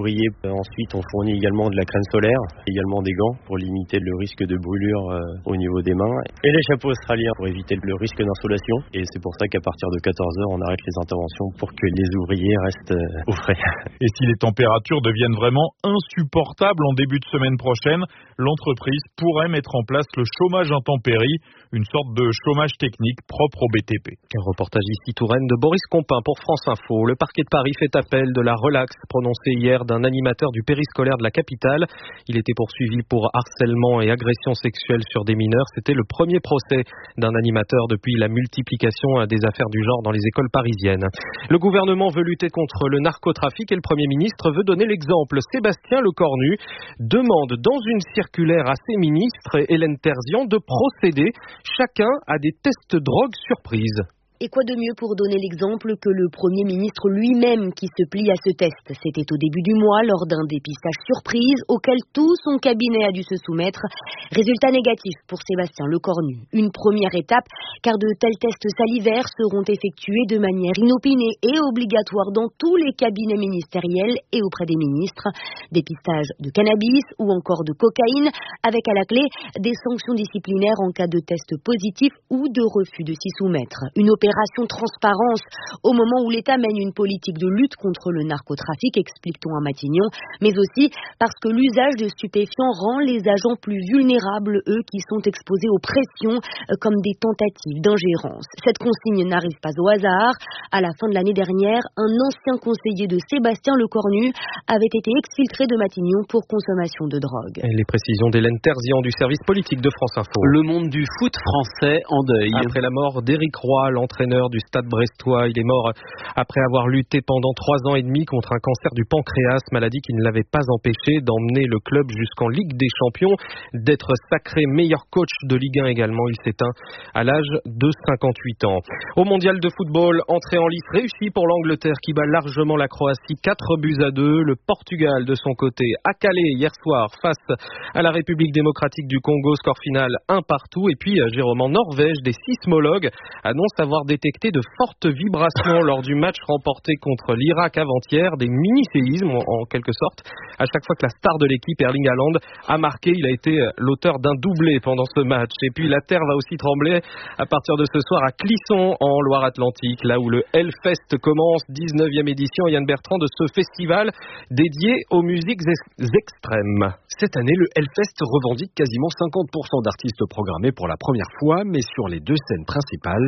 ouvriers. Ensuite, on fournit également de la crème solaire, également des gants pour limiter le risque de brûlure au niveau des mains. Et les chapeaux australiens pour éviter le risque d'insolation. Et c'est pour ça qu'à partir de 14h, on arrête les interventions pour que les ouvriers restent au frais. Et si les températures deviennent vraiment insupportables en début de semaine prochaine, l'entreprise pourrait mettre en place le chômage intempérie, une sorte de chômage technique propre au BTP. Un reportage ici Touraine de Boris Compin pour France Info. Le parquet de Paris fait appel de la relaxe prononcée hier d'un animateur du périscolaire de la capitale. Il était poursuivi pour harcèlement et agression sexuelle sur des mineurs. C'était le premier procès d'un animateur depuis la multiplication des affaires du genre dans les écoles parisiennes. Le gouvernement veut lutter contre le narcotrafic et le Premier ministre veut donner l'exemple. Sébastien Lecornu demande dans une circulaire à ses ministres, Hélène Terzian, de procéder chacun à des tests drogue surprises. Et quoi de mieux pour donner l'exemple que le Premier ministre lui-même qui se plie à ce test. C'était au début du mois lors d'un dépistage surprise auquel tout son cabinet a dû se soumettre. Résultat négatif pour Sébastien Lecornu. Une première étape car de tels tests salivaires seront effectués de manière inopinée et obligatoire dans tous les cabinets ministériels et auprès des ministres. Dépistage de cannabis ou encore de cocaïne avec à la clé des sanctions disciplinaires en cas de test positif ou de refus de s'y soumettre. Une opération transparence au moment où l'État mène une politique de lutte contre le narcotrafic, explique-t-on à Matignon, mais aussi parce que l'usage de stupéfiants rend les agents plus vulnérables, eux qui sont exposés aux pressions comme des tentatives d'ingérence. Cette consigne n'arrive pas au hasard. À la fin de l'année dernière, un ancien conseiller de Sébastien Lecornu avait été exfiltré de Matignon pour consommation de drogue. Et les précisions d'Hélène Terzian du service politique de France Info. Le monde du foot français en deuil. Après la mort d'Éric Roy, l'entraîneur du Stade brestois, il est mort après avoir lutté pendant 3 ans et demi contre un cancer du pancréas, maladie qui ne l'avait pas empêché d'emmener le club jusqu'en Ligue des Champions, d'être sacré meilleur coach de Ligue 1 également. Il s'éteint à l'âge de 58 ans. Au mondial de football, entrée en lice réussie pour l'Angleterre qui bat largement la Croatie 4-2. Le Portugal de son côté a calé hier soir face à la République démocratique du Congo, score final 1-1. Et puis Jérôme, en Norvège, des sismologues annoncent avoir détecté de fortes vibrations lors du match remporté contre l'Irak avant-hier, des mini-séismes en quelque sorte. À chaque fois que la star de l'équipe, Erling Haaland, a marqué, il a été l'auteur d'un doublé pendant ce match. Et puis la terre va aussi trembler à partir de ce soir à Clisson en Loire-Atlantique, là où le Hellfest commence, 19e édition, Yann Bertrand, de ce festival dédié aux musiques extrêmes. Cette année, le Hellfest revendique quasiment 50% d'artistes programmés pour la première fois, mais sur les 2 scènes principales.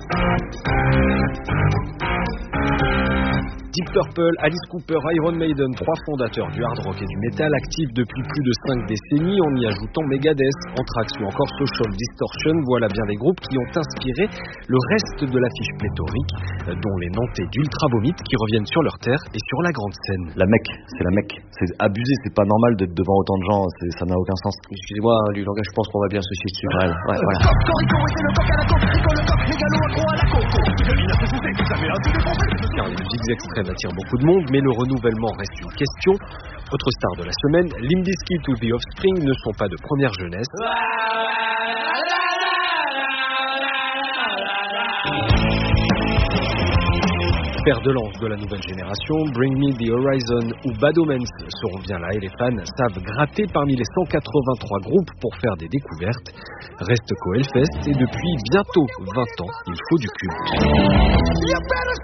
Deep Purple, Alice Cooper, Iron Maiden, 3 fondateurs du hard rock et du metal, actifs depuis plus de 5 décennies, en y ajoutant Megadeth, Anthrax ou encore Social Distortion, voilà bien des groupes qui ont inspiré le reste de l'affiche pléthorique, dont les Nantais d'Ultra Vomit qui reviennent sur leur terre et sur la grande scène. La Mecque, c'est la Mecque. C'est abusé, c'est pas normal d'être devant autant de gens, ça n'a aucun sens. Excusez-moi, du langage, je pense qu'on va bien se situer sur elle. Ouais, voilà. Car les musiques extrêmes attirent beaucoup de monde, mais le renouvellement reste une question. Autre star de la semaine, Limp Bizkit ou The Offspring ne sont pas de première jeunesse. Père de lance de la nouvelle génération, Bring Me The Horizon ou Bad Omens seront bien là et les fans savent gratter parmi les 183 groupes pour faire des découvertes. Reste qu'au Hellfest et depuis bientôt 20 ans, il faut du culte.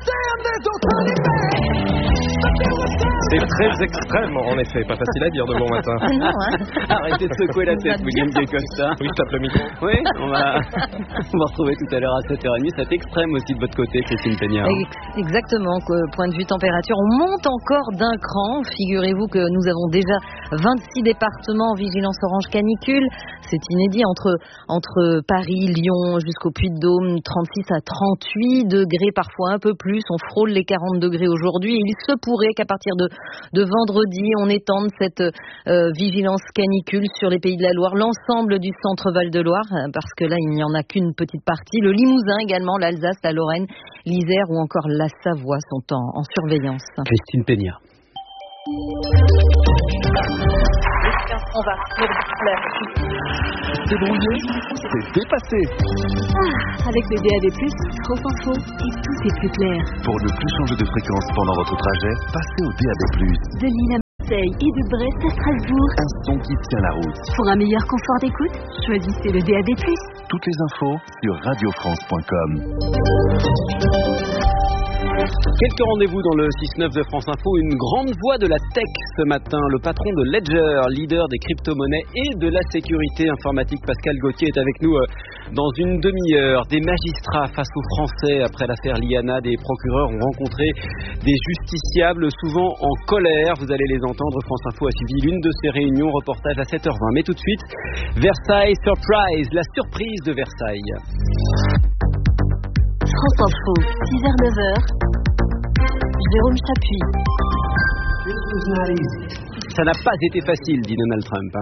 C'est très extrême en effet, pas facile à dire de bon matin. Non, hein. Arrêtez de secouer la tête, William Costa. Oui, je tape le micro. Oui, on va retrouver tout à l'heure à 7h30. C'est extrême aussi de votre côté, Christine Peña. Exactement, point de vue température, on monte encore d'un cran. Figurez-vous que nous avons déjà 26 départements en vigilance orange canicule. C'est inédit entre Paris, Lyon jusqu'au Puy-de-Dôme, 36 à 38 degrés, parfois un peu plus. On frôle les 40 degrés aujourd'hui. Il se pourrait qu'à partir de vendredi, on étende cette vigilance canicule sur les Pays de la Loire, l'ensemble du centre Val-de-Loire, parce que là, il n'y en a qu'une petite partie. Le Limousin également, l'Alsace, la Lorraine, l'Isère ou encore la Savoie sont en surveillance. Christine Peña. On va C'est brouillé, c'est dépassé. Avec le DAB+, France Info, et tout est plus clair. Pour ne plus changer de fréquence pendant votre trajet, passez au DAB+. De Lille à Marseille et de Brest à Strasbourg. Un son qui tient la route. Pour un meilleur confort d'écoute, choisissez le DAB+. Toutes les infos sur radiofrance.com. Quelques rendez-vous dans le 6-9 de France Info. Une grande voix de la tech ce matin. Le patron de Ledger, leader des crypto-monnaies et de la sécurité informatique, Pascal Gauthier, est avec nous dans une demi-heure. Des magistrats face aux Français après l'affaire Liana. Des procureurs ont rencontré des justiciables souvent en colère. Vous allez les entendre. France Info a suivi l'une de ces réunions. Reportage à 7h20. Mais tout de suite, Versailles Surprise, la surprise de Versailles. France Info, 6h-9h. Jérôme Chapuis. Ça n'a pas été facile, dit Donald Trump.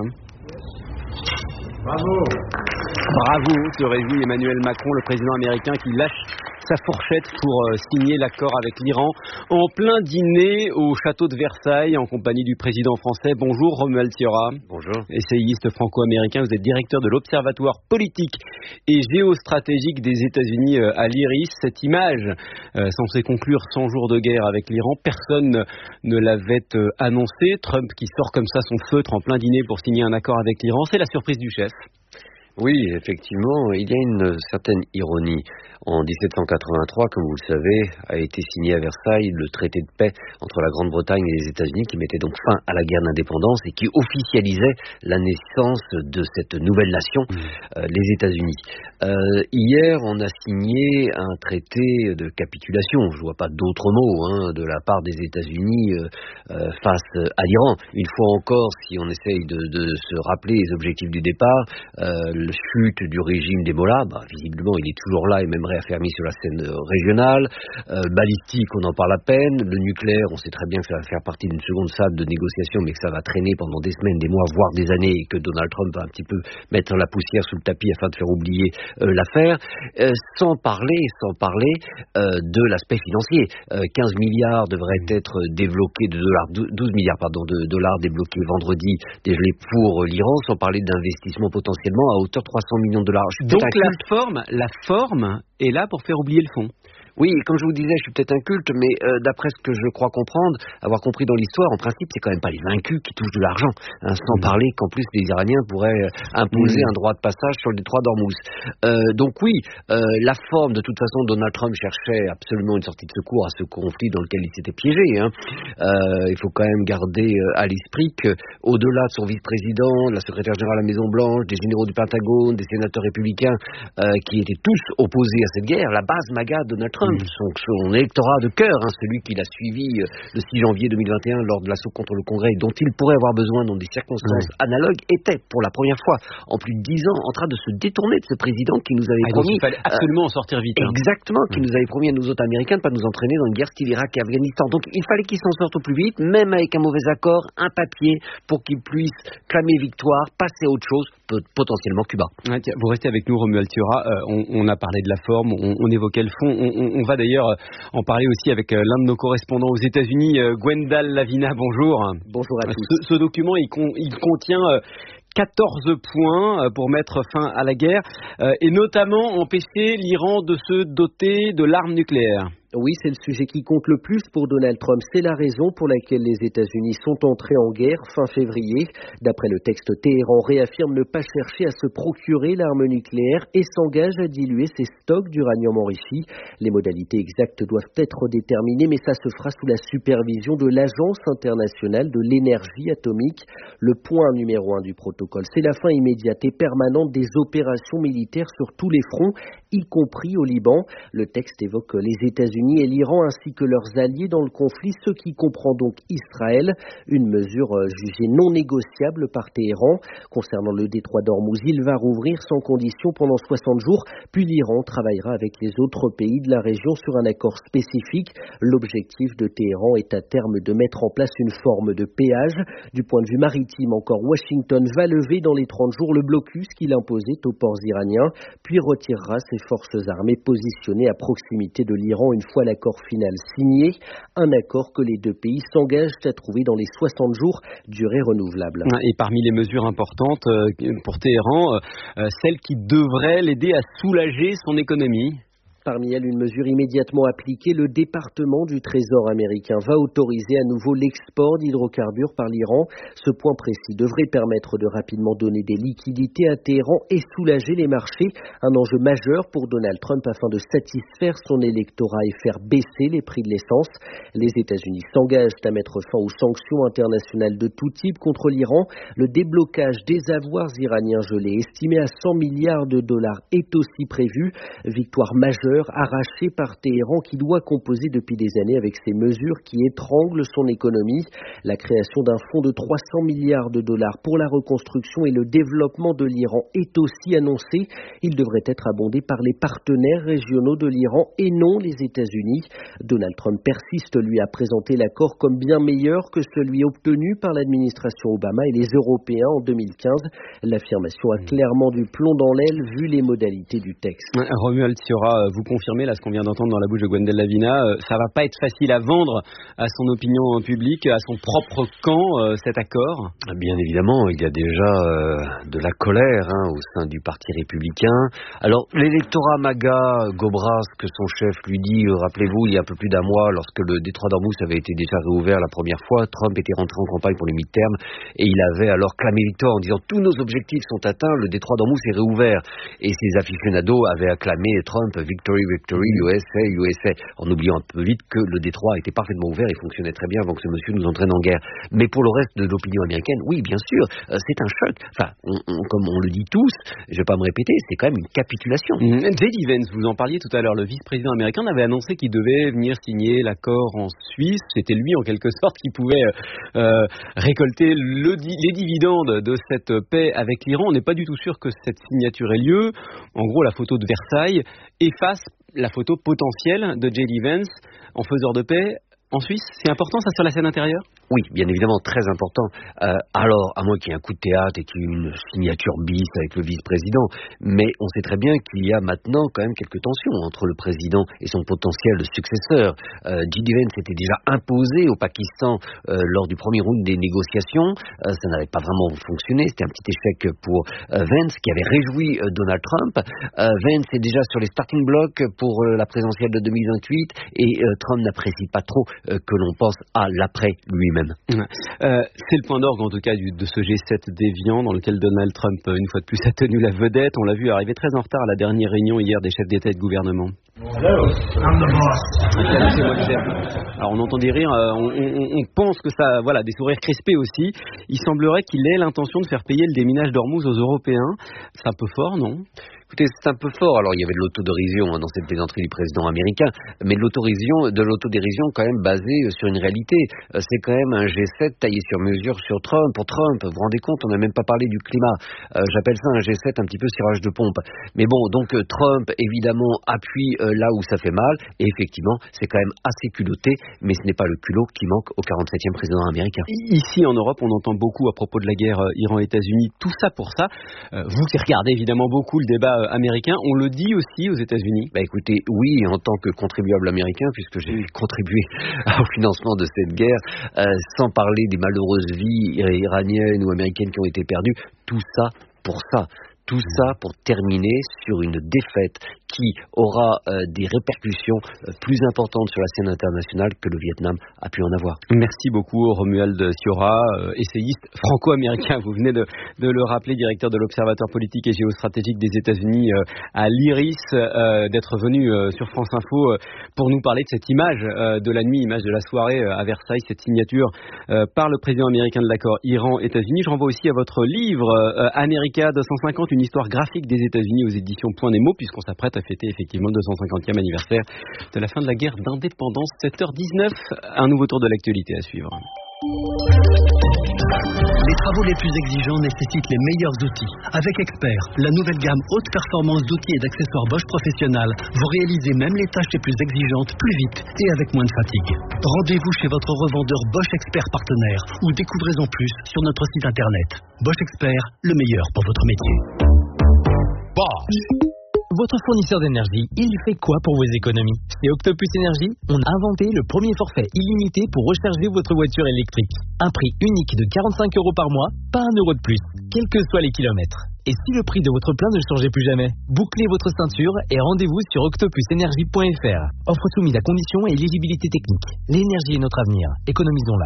Bravo, se réjouit Emmanuel Macron, le président américain qui lâche sa fourchette pour signer l'accord avec l'Iran en plein dîner au château de Versailles en compagnie du président français. Bonjour Romuald Thiora. Bonjour. Essayiste franco-américain, vous êtes directeur de l'Observatoire politique et géostratégique des États-Unis à l'IRIS. Cette image censée conclure 100 jours de guerre avec l'Iran, personne ne l'avait annoncé. Trump qui sort comme ça son feutre en plein dîner pour signer un accord avec l'Iran, c'est la surprise du chef. Oui, effectivement, il y a une certaine ironie. En 1783, comme vous le savez, a été signé à Versailles le traité de paix entre la Grande-Bretagne et les États-Unis qui mettait donc fin à la guerre d'indépendance et qui officialisait la naissance de cette nouvelle nation, les États-Unis. Hier, on a signé un traité de capitulation, je vois pas d'autres mots, de la part des États-Unis face à l'Iran. Une fois encore, si on essaye de se rappeler les objectifs du départ, la chute du régime des Mollahs, visiblement il est toujours là et même réaffermi sur la scène régionale. Balistique, on en parle à peine. Le nucléaire, on sait très bien que ça va faire partie d'une seconde salle de négociation, mais que ça va traîner pendant des semaines, des mois, voire des années, et que Donald Trump va un petit peu mettre la poussière sous le tapis afin de faire oublier l'affaire. Sans parler de l'aspect financier. 15 milliards devraient être débloqués de dollars, 12 milliards de dollars débloqués vendredi, dégelés pour l'Iran, sans parler d'investissement potentiellement à hauteur de 300 millions de dollars. Donc la forme est là pour faire oublier le fond. Oui, comme je vous disais, je suis peut-être inculte, mais d'après ce que je crois comprendre, avoir compris dans l'histoire, en principe, c'est quand même pas les vaincus qui touchent de l'argent. Sans parler qu'en plus, les Iraniens pourraient imposer un droit de passage sur le détroit d'Ormuz. Donc oui, la forme, de toute façon, Donald Trump cherchait absolument une sortie de secours à ce conflit dans lequel il s'était piégé. Il faut quand même garder à l'esprit qu'au-delà de son vice-président, de la secrétaire générale à la Maison-Blanche, des généraux du Pentagone, des sénateurs républicains qui étaient tous opposés à cette guerre, la base MAGA de Donald Trump, son électorat de cœur, celui qui l'a suivi le 6 janvier 2021 lors de l'assaut contre le Congrès, dont il pourrait avoir besoin dans des circonstances analogues, était pour la première fois en plus de 10 ans en train de se détourner de ce président qui nous avait promis... Il fallait absolument en sortir vite. Exactement, qui nous avait promis à nous autres Américains de ne pas nous entraîner dans une guerre style Irak et Afghanistan. Donc il fallait qu'il s'en sorte au plus vite, même avec un mauvais accord, un papier, pour qu'il puisse clamer victoire, passer à autre chose, potentiellement Cuba. Vous restez avec nous, Romuald Thiora. On a parlé de la forme, on évoquait le fond. On va d'ailleurs en parler aussi avec l'un de nos correspondants aux États-Unis, Gwendal Lavina. Bonjour. Bonjour à tous. Ce document, il contient 14 points pour mettre fin à la guerre et notamment empêcher l'Iran de se doter de l'arme nucléaire. Oui, c'est le sujet qui compte le plus pour Donald Trump. C'est la raison pour laquelle les États-Unis sont entrés en guerre fin février. D'après le texte, Téhéran réaffirme ne pas chercher à se procurer l'arme nucléaire et s'engage à diluer ses stocks d'uranium enrichi. Les modalités exactes doivent être déterminées, mais ça se fera sous la supervision de l'Agence internationale de l'énergie atomique. Le point numéro 1 du protocole, c'est la fin immédiate et permanente des opérations militaires sur tous les fronts, y compris au Liban. Le texte évoque les États-Unis et l'Iran ainsi que leurs alliés dans le conflit, ce qui comprend donc Israël, une mesure jugée non négociable par Téhéran. Concernant le détroit d'Ormuz, il va rouvrir sans condition pendant 60 jours, puis l'Iran travaillera avec les autres pays de la région sur un accord spécifique. L'objectif de Téhéran est à terme de mettre en place une forme de péage. Du point de vue maritime, encore Washington va lever dans les 30 jours le blocus qu'il imposait aux ports iraniens, puis retirera ses forces armées positionnées à proximité de l'Iran une fois l'accord final signé, un accord que les deux pays s'engagent à trouver dans les 60 jours, durée renouvelable. Et parmi les mesures importantes pour Téhéran, celle qui devrait l'aider à soulager son économie. Parmi elles, une mesure immédiatement appliquée, le département du Trésor américain va autoriser à nouveau l'export d'hydrocarbures par l'Iran. Ce point précis devrait permettre de rapidement donner des liquidités à Téhéran et soulager les marchés. Un enjeu majeur pour Donald Trump afin de satisfaire son électorat et faire baisser les prix de l'essence. Les États-Unis s'engagent à mettre fin aux sanctions internationales de tout type contre l'Iran. Le déblocage des avoirs iraniens gelés, estimé à 100 milliards de dollars, est aussi prévu. Victoire majeure arrachée par Téhéran qui doit composer depuis des années avec ces mesures qui étranglent son économie. La création d'un fonds de 300 milliards de dollars pour la reconstruction et le développement de l'Iran est aussi annoncée. Il devrait être abondé par les partenaires régionaux de l'Iran et non les États-Unis. Donald Trump persiste, lui, à présenter l'accord comme bien meilleur que celui obtenu par l'administration Obama et les Européens en 2015. L'affirmation a clairement du plomb dans l'aile vu les modalités du texte. Romuald Siora, vous confirmez là ce qu'on vient d'entendre dans la bouche de Gwendal Lavina, ça va pas être facile à vendre à son opinion publique, à son propre camp, cet accord? Bien évidemment, il y a déjà de la colère au sein du Parti républicain. Alors, l'électorat MAGA gobrera ce que son chef lui dit. Rappelez-vous, il y a un peu plus d'un mois, lorsque le détroit d'Ormuz avait été déjà réouvert la première fois, Trump était rentré en campagne pour les midterms et il avait alors clamé victoire en disant « Tous nos objectifs sont atteints, le détroit d'Ormuz est réouvert ». Et ses aficionados avaient acclamé Trump « Victory, victory, USA, USA », en oubliant un peu vite que le détroit était parfaitement ouvert et fonctionnait très bien avant que ce monsieur nous entraîne en guerre. Mais pour le reste de l'opinion américaine, oui, bien sûr, c'est un choc. Enfin, comme on le dit tous, je ne vais pas me répéter, c'est quand même une capitulation. J.D. Vance, vous en parliez tout à l'heure, le vice-président américain avait annoncé qu'il devait venir signer l'accord en Suisse. C'était lui, en quelque sorte, qui pouvait récolter les dividendes de cette paix avec l'Iran. On n'est pas du tout sûr que cette signature ait lieu. En gros, la photo de Versailles efface la photo potentielle de J.D. Vance en faiseur de paix en Suisse. C'est important, ça, sur la scène intérieure? Oui, bien évidemment, très important. Alors, à moins qu'il y ait un coup de théâtre et qu'il y ait une signature bis avec le vice-président, mais on sait très bien qu'il y a maintenant quand même quelques tensions entre le président et son potentiel successeur. J.D. Vance s'était déjà imposé au Pakistan lors du premier round des négociations. Ça n'avait pas vraiment fonctionné, c'était un petit échec pour Vance, qui avait réjoui Donald Trump. Vance est déjà sur les starting blocks pour la présidentielle de 2028 et Trump n'apprécie pas trop que l'on pense à l'après lui-même. C'est le point d'orgue en tout cas de ce G7 déviant dans lequel Donald Trump une fois de plus a tenu la vedette. On l'a vu arriver très en retard à la dernière réunion hier des chefs d'État et de gouvernement. Alors on entend des rires, on pense que ça, voilà, des sourires crispés aussi. Il semblerait qu'il ait l'intention de faire payer le déminage d'Ormuz aux Européens. C'est un peu fort, non? Écoutez, c'est un peu fort. Alors, il y avait de l'autodérision dans cette plaisanterie du président américain, mais de l'autodérision quand même basée sur une réalité. C'est quand même un G7 taillé sur mesure pour Trump. Vous vous rendez compte, on n'a même pas parlé du climat. J'appelle ça un G7 un petit peu cirage de pompe. Mais bon, donc Trump, évidemment, appuie là où ça fait mal, et effectivement, c'est quand même assez culotté, mais ce n'est pas le culot qui manque au 47e président américain. Ici, en Europe, on entend beaucoup à propos de la guerre Iran-États-Unis, tout ça pour ça. Vous qui regardez évidemment beaucoup le débat américain, on le dit aussi aux États-Unis? Écoutez, oui, en tant que contribuable américain, puisque j'ai contribué au financement de cette guerre, sans parler des malheureuses vies iraniennes ou américaines qui ont été perdues, tout ça pour ça. Tout ça pour terminer sur une défaite qui aura des répercussions plus importantes sur la scène internationale que le Vietnam a pu en avoir. Merci beaucoup Romuald Siora, essayiste franco-américain. Vous venez de le rappeler, directeur de l'Observatoire politique et géostratégique des États-Unis à l'IRIS, d'être venu sur France Info pour nous parler de cette image de la nuit, image de la soirée à Versailles, cette signature par le président américain de l'accord Iran-États-Unis. Je renvoie aussi à votre livre America 250, une histoire graphique des États-Unis aux éditions Point Nemo, puisqu'on s'apprête à fêter effectivement le 250e anniversaire de la fin de la guerre d'indépendance. 7h19, un nouveau tour de l'actualité à suivre. Les travaux les plus exigeants nécessitent les meilleurs outils. Avec Expert, la nouvelle gamme haute performance d'outils et d'accessoires Bosch Professionnel, vous réalisez même les tâches les plus exigeantes plus vite et avec moins de fatigue. Rendez-vous chez votre revendeur Bosch Expert partenaire ou découvrez-en plus sur notre site internet. Bosch Expert, le meilleur pour votre métier. Bosch. Votre fournisseur d'énergie, il fait quoi pour vos économies? Chez Octopus Énergie, on a inventé le premier forfait illimité pour recharger votre voiture électrique. Un prix unique de 45 € par mois, pas 1 € de plus, quels que soient les kilomètres. Et si le prix de votre plein ne changeait plus jamais? Bouclez votre ceinture et rendez-vous sur octopusenergie.fr. Offre soumise à conditions et éligibilité technique. L'énergie est notre avenir. Économisons-la.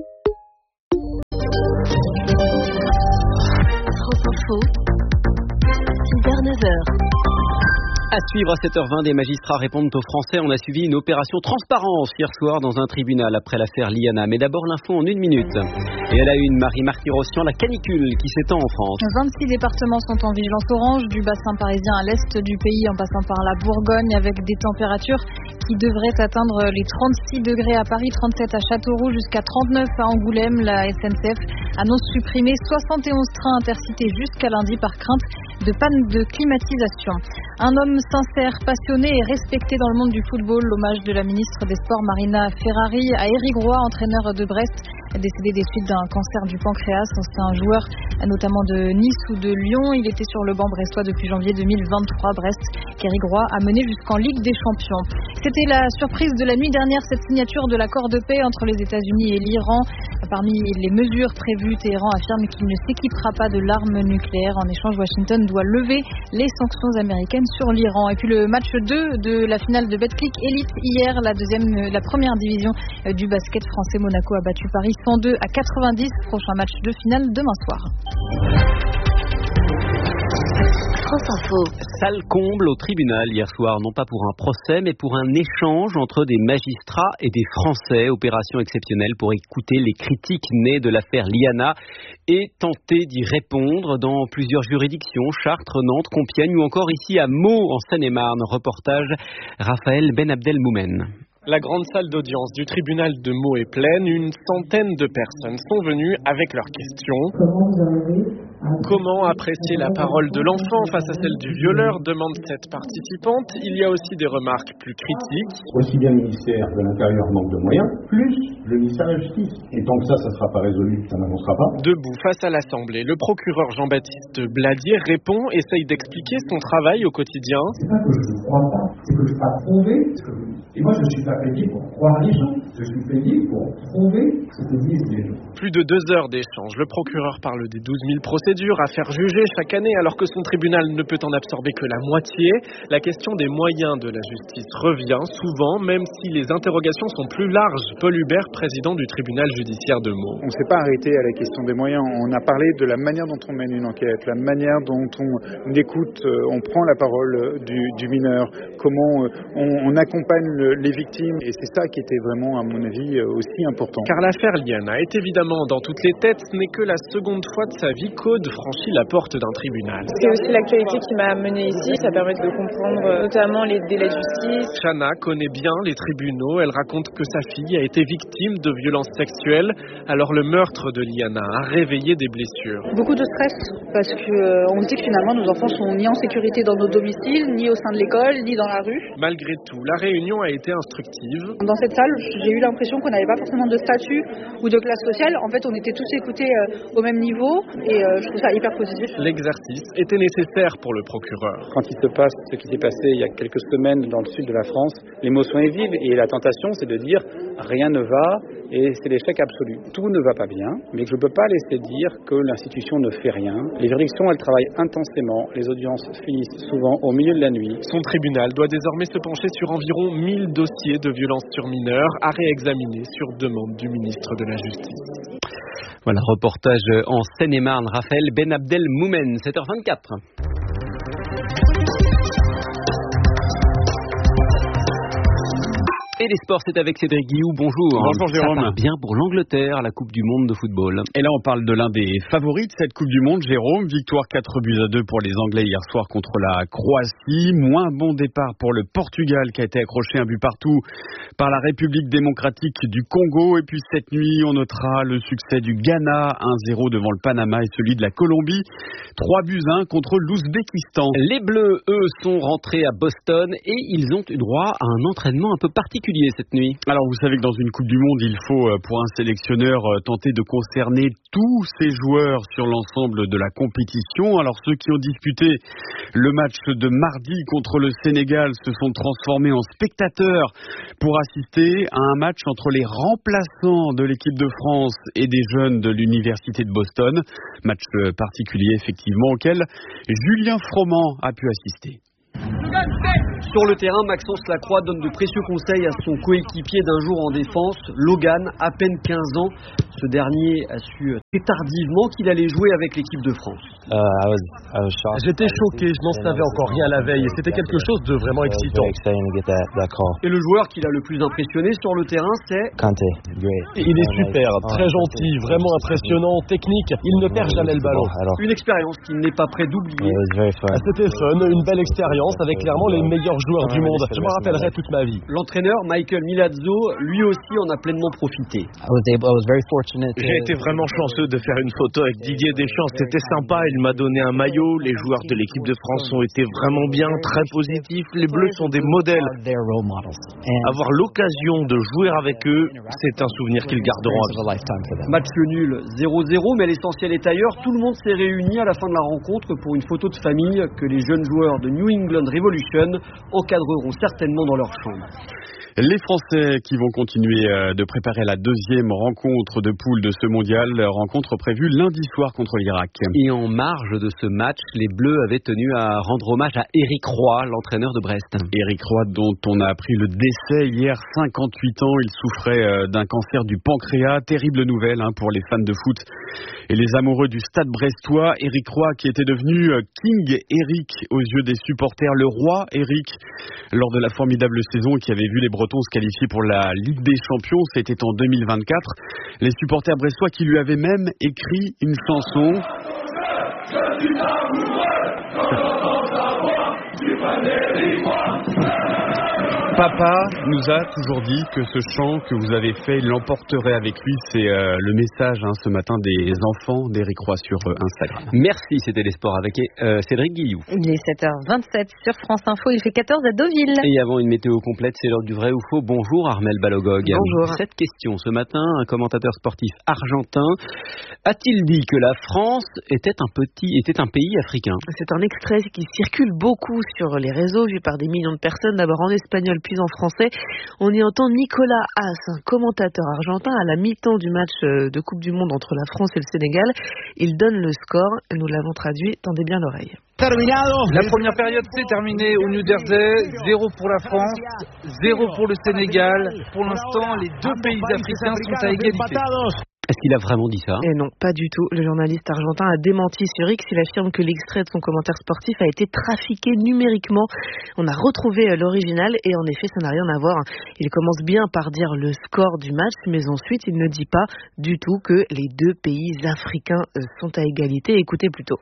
France Info, 6h-9h. À suivre à 7h20, des magistrats répondent aux Français. On a suivi une opération transparence hier soir dans un tribunal après l'affaire Liana. Mais d'abord l'info en 1 minute. Et elle a une Marie-Marty Rossian, la canicule qui s'étend en France. 26 départements sont en vigilance orange, du bassin parisien à l'est du pays en passant par la Bourgogne, avec des températures qui devraient atteindre les 36 degrés à Paris, 37 à Châteauroux, jusqu'à 39 à Angoulême. La SNCF annonce supprimer 71 trains intercités jusqu'à lundi par crainte de panne de climatisation. Un homme sincère, passionné et respecté dans le monde du football. L'hommage de la ministre des Sports Marina Ferrari à Éric Roy, entraîneur de Brest, décédé des suites d'un cancer du pancréas. C'est un joueur notamment de Nice ou de Lyon. Il était sur le banc brestois depuis janvier 2023. Brest, qu'Éric Roy a mené jusqu'en Ligue des Champions. C'était la surprise de la nuit dernière, cette signature de l'accord de paix entre les États-Unis et l'Iran. Parmi les mesures prévues, Téhéran affirme qu'il ne s'équipera pas de l'arme nucléaire. En échange, Washington doit lever les sanctions américaines sur l'Iran. Et puis le match 2 de la finale de Betclic Elite hier, la première division du basket français. Monaco a battu Paris 102 à 90. Prochain match de finale demain soir. France Info. Salle comble au tribunal hier soir, non pas pour un procès, mais pour un échange entre des magistrats et des Français. Opération exceptionnelle pour écouter les critiques nées de l'affaire Liana et tenter d'y répondre dans plusieurs juridictions, Chartres, Nantes, Compiègne ou encore ici à Meaux en Seine-et-Marne. Reportage Raphaël Ben Abdelmoumen. La grande salle d'audience du tribunal de Meaux est pleine. Une centaine de personnes sont venues avec leurs questions. Comment apprécier la parole de l'enfant face à celle du violeur, demande cette participante. Il y a aussi des remarques plus critiques. Aussi bien le ministère de l'Intérieur manque de moyens, plus le ministère de la Justice. Et tant que ça ne sera pas résolu, ça n'avancera pas. Debout face à l'Assemblée, le procureur Jean-Baptiste Bladier répond, essaye d'expliquer son travail au quotidien. C'est pas que je ne crois pas, c'est que je ne peux pas prouver ce que vous dites. Et moi, je ne suis pas payé pour croire les gens, je suis payé pour prouver ce que disent les gens. Plus de 2 heures d'échange, le procureur parle des 12 000 procédures à faire juger chaque année alors que son tribunal ne peut en absorber que la moitié. La question des moyens de la justice revient souvent, même si les interrogations sont plus larges. Paul Hubert, président du tribunal judiciaire de Meaux. On ne s'est pas arrêté à la question des moyens, on a parlé de la manière dont on mène une enquête, la manière dont on écoute, on prend la parole du mineur, comment on accompagne les victimes, et c'est ça qui était vraiment, à mon avis, aussi important. Car l'affaire Liana est évidemment dans toutes les têtes. Ce n'est que la seconde fois de sa vie qu'Aude franchit la porte d'un tribunal. C'est aussi l'actualité qui m'a amenée ici, ça permet de comprendre notamment les délais de justice. Chana connaît bien les tribunaux, elle raconte que sa fille a été victime de violences sexuelles, alors le meurtre de Liana a réveillé des blessures. Beaucoup de stress, parce qu'on se dit que finalement nos enfants sont ni en sécurité dans nos domiciles, ni au sein de l'école, ni dans la rue. Malgré tout, la réunion a été instructive. Dans cette salle, j'ai eu l'impression qu'on n'avait pas forcément de statut ou de classe sociale. En fait, on était tous écoutés au même niveau et je trouve ça hyper positif. L'exercice était nécessaire pour le procureur. Quand il se passe ce qui s'est passé il y a quelques semaines dans le sud de la France, l'émotion est vive et la tentation c'est de dire rien ne va et c'est l'échec absolu. Tout ne va pas bien, mais je ne peux pas laisser dire que l'institution ne fait rien. Les juridictions, elles travaillent intensément. Les audiences finissent souvent au milieu de la nuit. Son tribunal doit désormais se pencher sur environ 1000 dossiers de violences sur mineurs à réexaminer sur demande du ministre de la Justice. Voilà, reportage en Seine-et-Marne, Raphaël Ben Abdelmoumen, 7h24. Et les sports, c'est avec Cédric Guillou. Bonjour. Bonjour Jérôme. Ça part bien pour l'Angleterre, la Coupe du Monde de football. Et là, on parle de l'un des favoris de cette Coupe du Monde, Jérôme. Victoire 4-2 pour les Anglais hier soir contre la Croatie. Moins bon départ pour le Portugal qui a été accroché un but partout par la République démocratique du Congo. Et puis cette nuit, on notera le succès du Ghana, 1-0 devant le Panama et celui de la Colombie, 3-1 contre l'Ouzbékistan. Les Bleus, eux, sont rentrés à Boston et ils ont eu droit à un entraînement un peu particulier particulier cette nuit. Alors vous savez que dans une Coupe du Monde, il faut pour un sélectionneur tenter de concerner tous ses joueurs sur l'ensemble de la compétition. Alors ceux qui ont disputé le match de mardi contre le Sénégal se sont transformés en spectateurs pour assister à un match entre les remplaçants de l'équipe de France et des jeunes de l'université de Boston. Match particulier effectivement auquel Julien Froment a pu assister. Sur le terrain, Maxence Lacroix donne de précieux conseils à son coéquipier d'un jour en défense, Logan, à peine 15 ans. Ce dernier a su très tardivement qu'il allait jouer avec l'équipe de France. J'étais choqué, je n'en savais encore rien la veille et c'était quelque chose de vraiment excitant. Et le joueur qui l'a le plus impressionné sur le terrain, c'est Kanté. Il est super, très gentil, vraiment impressionnant, technique, il ne perd jamais le ballon. Une expérience qu'il n'est pas prêt d'oublier. C'était fun, une belle expérience avec clairement les meilleurs joueurs du monde. Je m'en rappellerai toute ma vie. L'entraîneur Michael Milazzo, lui aussi en a pleinement profité. J'ai été vraiment chanceux de faire une photo avec Didier Deschamps, c'était sympa, il m'a donné un maillot, les joueurs de l'équipe de France ont été vraiment bien, très positifs, les Bleus sont des modèles. Avoir l'occasion de jouer avec eux, c'est un souvenir qu'ils garderont à vie. Match nul 0-0, mais l'essentiel est ailleurs. Tout le monde s'est réuni à la fin de la rencontre pour une photo de famille que les jeunes joueurs de New England Revolution encadreront certainement dans leur chambre. Les Français qui vont continuer de préparer la deuxième rencontre de poule de ce mondial, rencontre prévue lundi soir contre l'Irak. Et en marge de ce match, les Bleus avaient tenu à rendre hommage à Éric Roy, l'entraîneur de Brest. Éric Roy dont on a appris le décès hier, 58 ans, il souffrait d'un cancer du pancréas, terrible nouvelle pour les fans de foot et les amoureux du stade brestois. Éric Roy qui était devenu King Éric aux yeux des supporters, le roi Éric, lors de la formidable saison qui avait vu les Bretons se qualifier pour la Ligue des Champions, c'était en 2024. Les supporters brestois qui lui avaient même écrit une chanson. Papa nous a toujours dit que ce chant que vous avez fait, il l'emporterait avec lui. C'est le message ce matin des enfants d'Éric Roy sur Instagram. Merci, c'était les sports avec Cédric Guillou. Il est 7h27 sur France Info, il fait 14 à Deauville. Et avant une météo complète, c'est l'heure du vrai ou faux. Bonjour Armel Balogog. Bonjour. Cette question, ce matin, un commentateur sportif argentin a-t-il dit que la France était un pays africain? C'est un extrait qui circule beaucoup sur les réseaux, vu par des millions de personnes, d'abord en espagnol puis en français. On y entend Nicolas Haas, un commentateur argentin, à la mi-temps du match de Coupe du Monde entre la France et le Sénégal. Il donne le score, nous l'avons traduit, tendez bien l'oreille. La première période s'est terminée au New Jersey, 0 pour la France, 0 pour le Sénégal. Pour l'instant, les deux pays africains sont à égalité. Est-ce qu'il a vraiment dit ça? Et non, pas du tout. Le journaliste argentin a démenti sur X. Il affirme que l'extrait de son commentaire sportif a été trafiqué numériquement. On a retrouvé l'original et en effet, ça n'a rien à voir. Il commence bien par dire le score du match, mais ensuite, il ne dit pas du tout que les deux pays africains sont à égalité. Écoutez plutôt.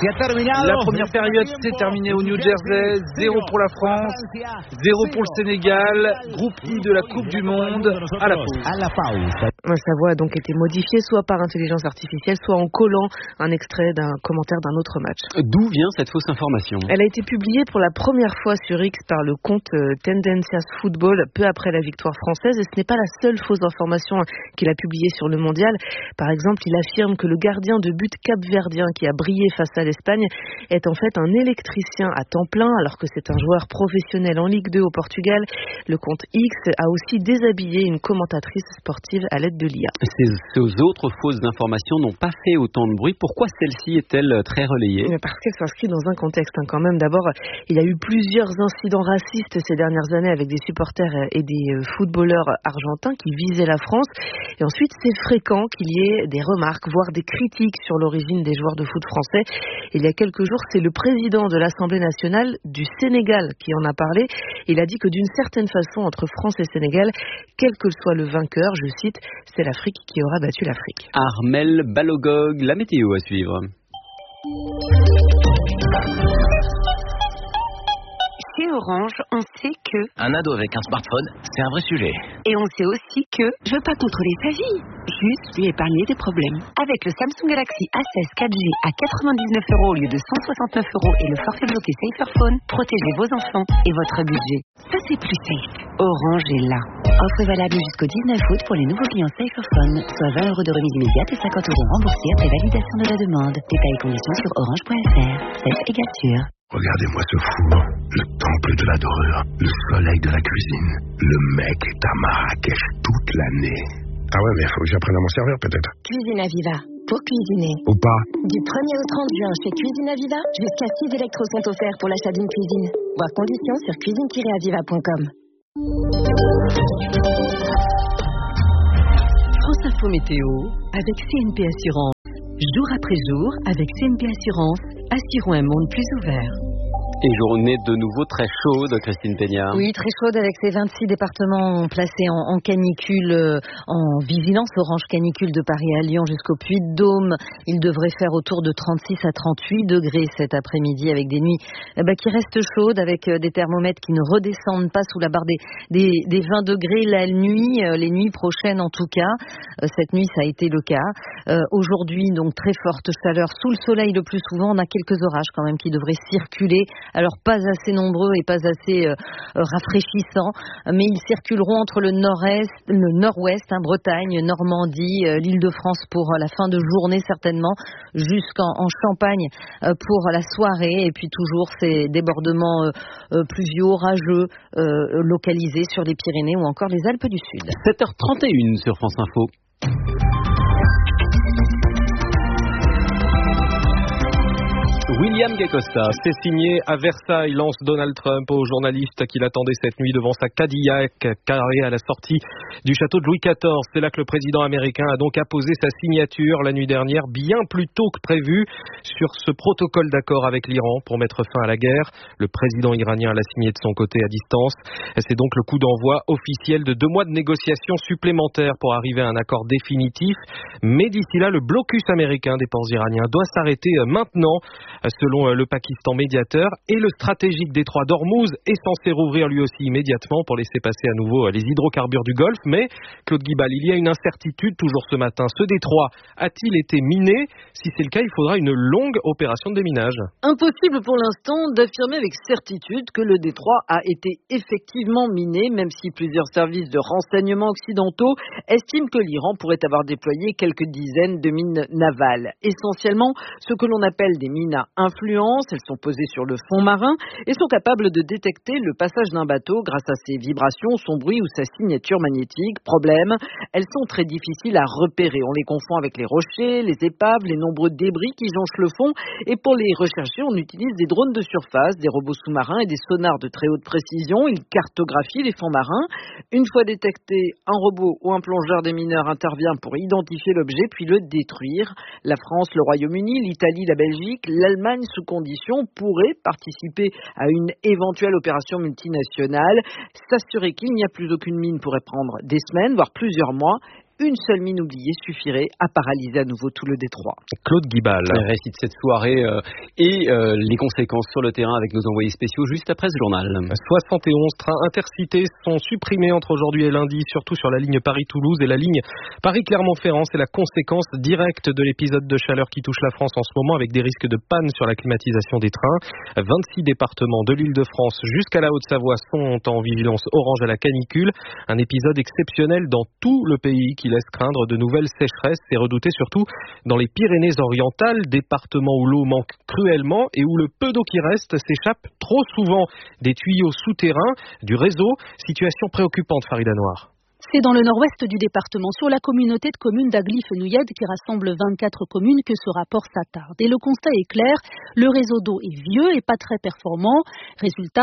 La première période s'est terminée au New Jersey, 0 pour la France, 0 pour le Sénégal, groupe I de la Coupe du Monde, à la pause. Sa voix a donc été modifiée soit par intelligence artificielle, soit en collant un extrait d'un commentaire d'un autre match. D'où vient cette fausse information? Elle a été publiée pour la première fois sur X par le compte Tendencias Football peu après la victoire française, et ce n'est pas la seule fausse information qu'il a publiée sur le mondial. Par exemple, il affirme que le gardien de but capverdien qui a brillé face à l'Espagne est en fait un électricien à temps plein, alors que c'est un joueur professionnel en Ligue 2 au Portugal. Le compte X a aussi déshabillé une commentatrice sportive à l'aide de l'IA. Ces autres fausses informations n'ont pas fait autant de bruit. Pourquoi celle-ci est-elle très relayée? Parce qu'elle s'inscrit dans un contexte quand même. D'abord, il y a eu plusieurs incidents racistes ces dernières années avec des supporters et des footballeurs argentins qui visaient la France. Et ensuite, c'est fréquent qu'il y ait des remarques, voire des critiques sur l'origine des joueurs de foot français. Il y a quelques jours, c'est le président de l'Assemblée nationale du Sénégal qui en a parlé. Il a dit que d'une certaine façon, entre France et Sénégal, quel que soit le vainqueur, je cite, c'est l'Afrique qui aura battu l'Afrique. Armel Balogog, la météo à suivre. Chez Orange, on sait que... Un ado avec un smartphone, c'est un vrai sujet. Et on sait aussi que... Je veux pas contrôler sa vie, juste lui épargner des problèmes. Avec le Samsung Galaxy A16 4G à 99 € au lieu de 169 € et le forfait bloqué Saferphone, protégez vos enfants et votre budget. Ça, c'est plus safe. Orange est là. Offre valable jusqu'au 19 août pour les nouveaux clients Saferphone, soit 20 € de remise immédiate et 50 € remboursés après validation de la demande. Détails et conditions sur orange.fr. Safe égale sûr. Regardez-moi ce four, le temple de la dorure, le soleil de la cuisine. Le mec est à Marrakech toute l'année. Ah ouais, mais faut que j'apprenne à m'en servir peut-être. Cuisine Aviva. Pour cuisiner. Ou pas. Du 1er au 30 juin chez Cuisine Aviva, jusqu'à 6 électros sont offerts pour l'achat d'une cuisine. Voir conditions sur cuisine-aviva.com. France Info Météo avec CNP Assurance. Jour après jour, avec CNP Assurance, assurons un monde plus ouvert. Et journée de nouveau très chaude, Christine Peña. Oui, très chaude avec ces 26 départements placés en canicule, en vigilance orange canicule de Paris à Lyon jusqu'au Puy-de-Dôme. Il devrait faire autour de 36 à 38 degrés cet après-midi avec des nuits qui restent chaudes, avec des thermomètres qui ne redescendent pas sous la barre des 20 degrés la nuit, les nuits prochaines en tout cas. Cette nuit, ça a été le cas. Aujourd'hui, donc très forte chaleur sous le soleil le plus souvent. On a quelques orages quand même qui devraient circuler. Alors pas assez nombreux et pas assez rafraîchissants, mais ils circuleront entre le nord-est, le nord-ouest, Bretagne, Normandie, l'Île-de-France pour la fin de journée certainement, jusqu'en Champagne pour la soirée, et puis toujours ces débordements pluvieux, orageux localisés sur les Pyrénées ou encore les Alpes du Sud. 7h31 sur France Info. William Guecosta. C'est signé à Versailles, lance Donald Trump aux journalistes qui l'attendaient cette nuit devant sa Cadillac carrée à la sortie du château de Louis XIV. C'est là que le président américain a donc apposé sa signature la nuit dernière, bien plus tôt que prévu, sur ce protocole d'accord avec l'Iran pour mettre fin à la guerre. Le président iranien l'a signé de son côté à distance. C'est donc le coup d'envoi officiel de 2 mois de négociations supplémentaires pour arriver à un accord définitif. Mais d'ici là, le blocus américain des ports iraniens doit s'arrêter maintenant, selon le Pakistan médiateur, et le stratégique détroit d'Ormuz est censé rouvrir lui aussi immédiatement pour laisser passer à nouveau les hydrocarbures du Golfe. Mais, Claude Guibal, il y a une incertitude toujours ce matin. Ce détroit a-t-il été miné? Si c'est le cas, il faudra une longue opération de déminage. Impossible pour l'instant d'affirmer avec certitude que le détroit a été effectivement miné, même si plusieurs services de renseignement occidentaux estiment que l'Iran pourrait avoir déployé quelques dizaines de mines navales. Essentiellement, ce que l'on appelle des mines à influence. Elles sont posées sur le fond marin et sont capables de détecter le passage d'un bateau grâce à ses vibrations, son bruit ou sa signature magnétique. Problème, elles sont très difficiles à repérer. On les confond avec les rochers, les épaves, les nombreux débris qui jonchent le fond. Et pour les rechercher, on utilise des drones de surface, des robots sous-marins et des sonars de très haute précision. Ils cartographient les fonds marins. Une fois détecté, un robot ou un plongeur des mineurs intervient pour identifier l'objet puis le détruire. La France, le Royaume-Uni, l'Italie, la Belgique, l'Allemagne, sous condition, pourrait participer à une éventuelle opération multinationale. S'assurer qu'il n'y a plus aucune mine pourrait prendre des semaines, voire plusieurs mois. Une seule mine oubliée suffirait à paralyser à nouveau tout le détroit. Claude Guibal récite cette soirée et les conséquences sur le terrain avec nos envoyés spéciaux juste après ce journal. 71 trains intercités sont supprimés entre aujourd'hui et lundi, surtout sur la ligne Paris-Toulouse et la ligne Paris-Clermont-Ferrand. C'est la conséquence directe de l'épisode de chaleur qui touche la France en ce moment, avec des risques de panne sur la climatisation des trains. 26 départements de l'Île-de-France jusqu'à la Haute-Savoie sont en vigilance orange à la canicule. Un épisode exceptionnel dans tout le pays qui laisse craindre de nouvelles sécheresses. C'est redouté surtout dans les Pyrénées-Orientales, département où l'eau manque cruellement et où le peu d'eau qui reste s'échappe trop souvent des tuyaux souterrains du réseau. Situation préoccupante, Farida Noir. C'est dans le nord-ouest du département, sur la communauté de communes d'Agly-Fenouillade qui rassemble 24 communes, que ce rapport s'attarde. Et le constat est clair, le réseau d'eau est vieux et pas très performant. Résultat,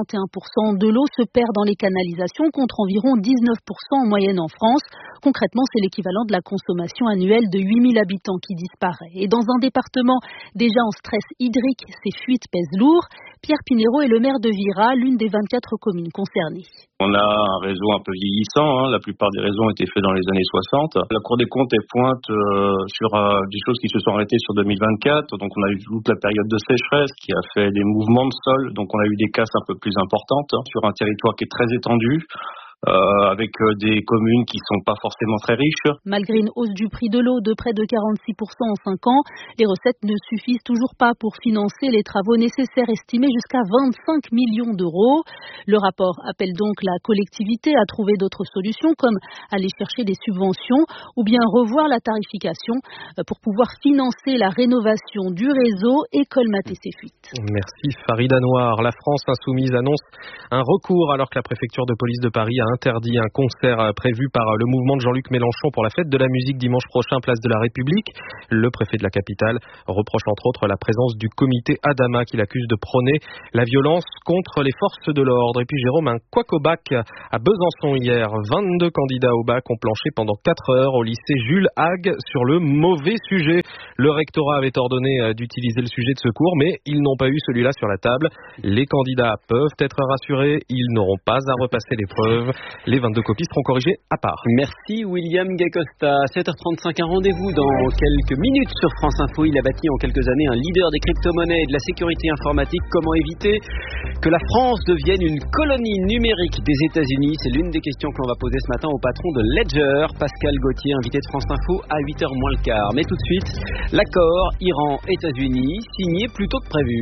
61% de l'eau se perd dans les canalisations contre environ 19% en moyenne en France. Concrètement, c'est l'équivalent de la consommation annuelle de 8000 habitants qui disparaît. Et dans un département déjà en stress hydrique, ces fuites pèsent lourd. Pierre Pinero est le maire de Vira, l'une des 24 communes concernées. On a un réseau un peu vieillissant, la plupart des réseaux ont été faits dans les années 60. La Cour des comptes pointe sur des choses qui se sont arrêtées sur 2024, donc on a eu toute la période de sécheresse qui a fait des mouvements de sol, donc on a eu des casses un peu plus importantes sur un territoire qui est très étendu. Avec des communes qui sont pas forcément très riches. Malgré une hausse du prix de l'eau de près de 46% en 5 ans, les recettes ne suffisent toujours pas pour financer les travaux nécessaires estimés jusqu'à 25 millions d'euros. Le rapport appelle donc la collectivité à trouver d'autres solutions comme aller chercher des subventions ou bien revoir la tarification pour pouvoir financer la rénovation du réseau et colmater ses fuites. Merci Farida Noir. La France insoumise annonce un recours alors que la préfecture de police de Paris a interdit un concert prévu par le mouvement de Jean-Luc Mélenchon pour la fête de la musique dimanche prochain, place de la République. Le préfet de la capitale reproche entre autres la présence du comité Adama qu'il accuse de prôner la violence contre les forces de l'ordre. Et puis Jérôme, un couac au bac à Besançon hier. 22 candidats au bac ont planché pendant 4 heures au lycée Jules Hague sur le mauvais sujet. Le rectorat avait ordonné d'utiliser le sujet de secours, mais ils n'ont pas eu celui-là sur la table. Les candidats peuvent être rassurés, ils n'auront pas à repasser l'épreuve. Les 22 copies seront corrigées à part. Merci William Gay-Costa. 7h35, un rendez-vous dans quelques minutes sur France Info. Il a bâti en quelques années un leader des crypto-monnaies et de la sécurité informatique. Comment éviter que la France devienne une colonie numérique des États-Unis? C'est l'une des questions que l'on va poser ce matin au patron de Ledger, Pascal Gauthier, invité de France Info à 8h moins le quart. Mais tout de suite, l'accord Iran-États-Unis, signé plus tôt que prévu.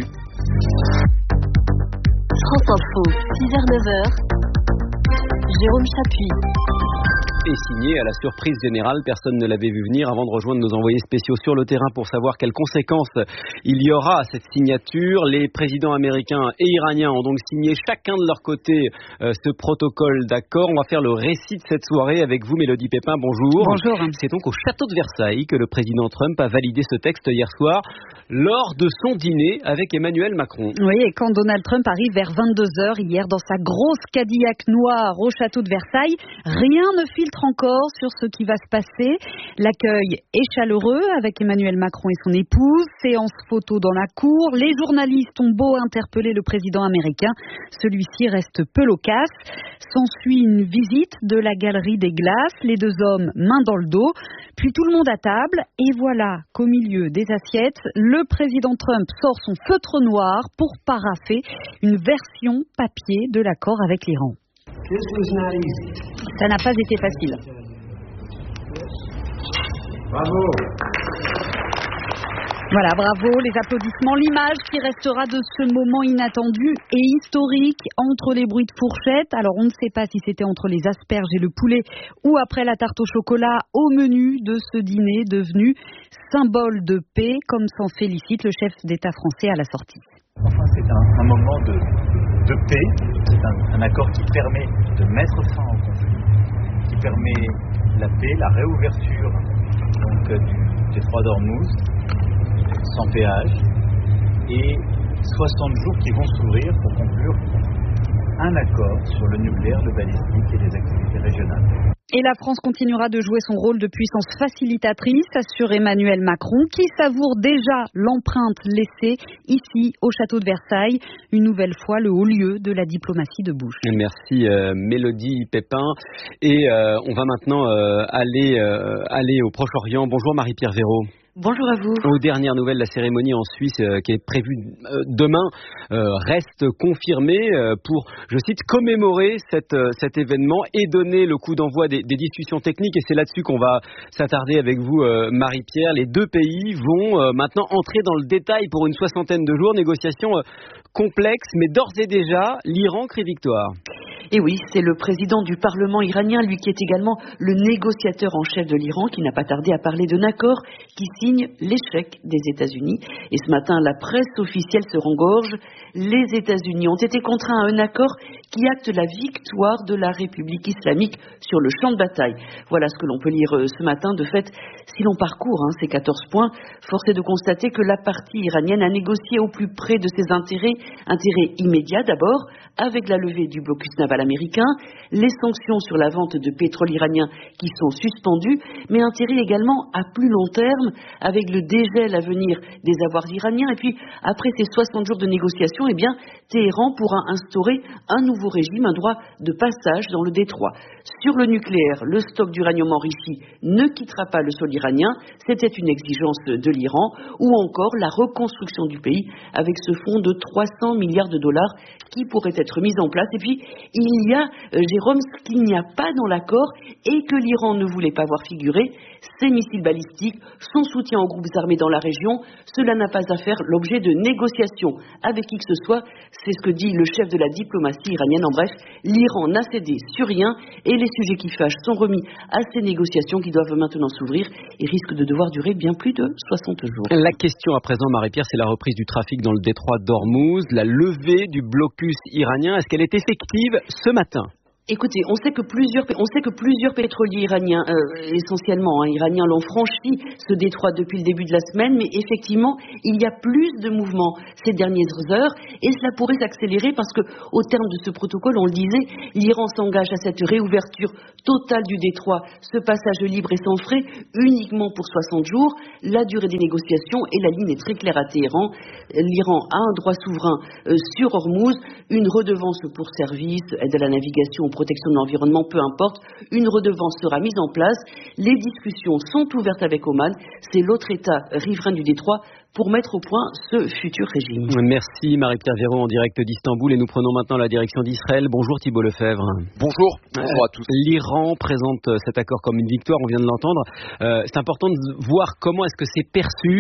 France Info, 6h-9h. Jérôme Chapuis. Et signé à la surprise générale, personne ne l'avait vu venir avant de rejoindre nos envoyés spéciaux sur le terrain pour savoir quelles conséquences il y aura à cette signature. Les présidents américains et iraniens ont donc signé chacun de leur côté ce protocole d'accord. On va faire le récit de cette soirée avec vous, Mélodie Pépin. Bonjour. Bonjour. C'est donc au château de Versailles que le président Trump a validé ce texte hier soir lors de son dîner avec Emmanuel Macron. Oui, et quand Donald Trump arrive vers 22h hier dans sa grosse Cadillac noire au château de Versailles, rien ne filtre encore sur ce qui va se passer. L'accueil est chaleureux avec Emmanuel Macron et son épouse. Séance photo dans la cour. Les journalistes ont beau interpeller le président américain. Celui-ci reste peu loquace. S'ensuit une visite de la galerie des glaces. Les deux hommes main dans le dos. Puis tout le monde à table. Et voilà qu'au milieu des assiettes, le président Trump sort son feutre noir pour paraffer une version papier de l'accord avec l'Iran. Ça n'a pas été facile. Bravo. Voilà, bravo, les applaudissements, l'image qui restera de ce moment inattendu et historique entre les bruits de fourchette. Alors on ne sait pas si c'était entre les asperges et le poulet ou après la tarte au chocolat au menu de ce dîner devenu symbole de paix, comme s'en félicite le chef d'État français à la sortie. Enfin, c'est un moment de paix, c'est un accord qui permet de mettre fin au conflit, qui permet la paix, la réouverture donc, du détroit d'Ormuz, sans péage, et 60 jours qui vont s'ouvrir pour conclure un accord sur le nucléaire, le balistique et les activités régionales. Et la France continuera de jouer son rôle de puissance facilitatrice, assure Emmanuel Macron, qui savoure déjà l'empreinte laissée ici au château de Versailles, une nouvelle fois le haut lieu de la diplomatie de Bush. Merci Mélodie Pépin. Et on va maintenant aller au Proche-Orient. Bonjour Marie-Pierre Véraud. Bonjour à vous. Aux dernières nouvelles, la cérémonie en Suisse qui est prévue demain reste confirmée pour, je cite, commémorer cet événement et donner le coup d'envoi des discussions techniques. Et c'est là-dessus qu'on va s'attarder avec vous, Marie-Pierre. Les deux pays vont maintenant entrer dans le détail pour une 60aine de jours. Négociations complexes, mais d'ores et déjà, l'Iran crie victoire. Et oui, c'est le président du Parlement iranien, lui qui est également le négociateur en chef de l'Iran, qui n'a pas tardé à parler d'un accord qui signe l'échec des États-Unis. Et ce matin, la presse officielle se rengorge. Les États-Unis ont été contraints à un accord qui acte la victoire de la République islamique sur le champ de bataille. Voilà ce que l'on peut lire ce matin. De fait, si l'on parcourt ces 14 points, force est de constater que la partie iranienne a négocié au plus près de ses intérêts immédiats d'abord, avec la levée du blocus naval central américain, les sanctions sur la vente de pétrole iranien qui sont suspendues, mais intérêt également à plus long terme, avec le dégel à venir des avoirs iraniens. Et puis, après ces 60 jours de négociations, eh bien, Téhéran pourra instaurer un nouveau régime, un droit de passage dans le détroit. Sur le nucléaire, le stock d'uranium enrichi ne quittera pas le sol iranien, c'était une exigence de l'Iran, ou encore la reconstruction du pays avec ce fonds de 300 milliards de dollars qui pourrait être mis en place. Et puis, il y a, Jérôme, ce qu'il n'y a pas dans l'accord et que l'Iran ne voulait pas voir figurer, ses missiles balistiques, son soutien aux groupes armés dans la région. Cela n'a pas à faire l'objet de négociations avec qui que ce soit. C'est ce que dit le chef de la diplomatie iranienne. En bref, l'Iran n'a cédé sur rien et les sujets qui fâchent sont remis à ces négociations qui doivent maintenant s'ouvrir et risquent de devoir durer bien plus de 60 jours. La question à présent, Marie-Pierre, c'est la reprise du trafic dans le détroit d'Ormuz, la levée du blocus iranien. Est-ce qu'elle est effective ce matin ? Écoutez, on sait que plusieurs pétroliers iraniens, essentiellement iraniens, l'ont franchi ce détroit depuis le début de la semaine, mais effectivement, il y a plus de mouvements ces dernières heures, et cela pourrait s'accélérer parce que, au terme de ce protocole, on le disait, l'Iran s'engage à cette réouverture totale du détroit, ce passage libre et sans frais, uniquement pour 60 jours. La durée des négociations et la ligne est très claire à Téhéran. L'Iran a un droit souverain sur Ormuz, une redevance pour service, aide à la navigation, protection de l'environnement, peu importe, une redevance sera mise en place. Les discussions sont ouvertes avec Oman, c'est l'autre État riverain du détroit, pour mettre au point ce futur régime. Merci Marie-Pierre Véraud en direct d'Istanbul, et nous prenons maintenant la direction d'Israël. Bonjour Thibault Lefebvre. Bonjour à tous. L'Iran présente cet accord comme une victoire, on vient de l'entendre. C'est important de voir comment est-ce que c'est perçu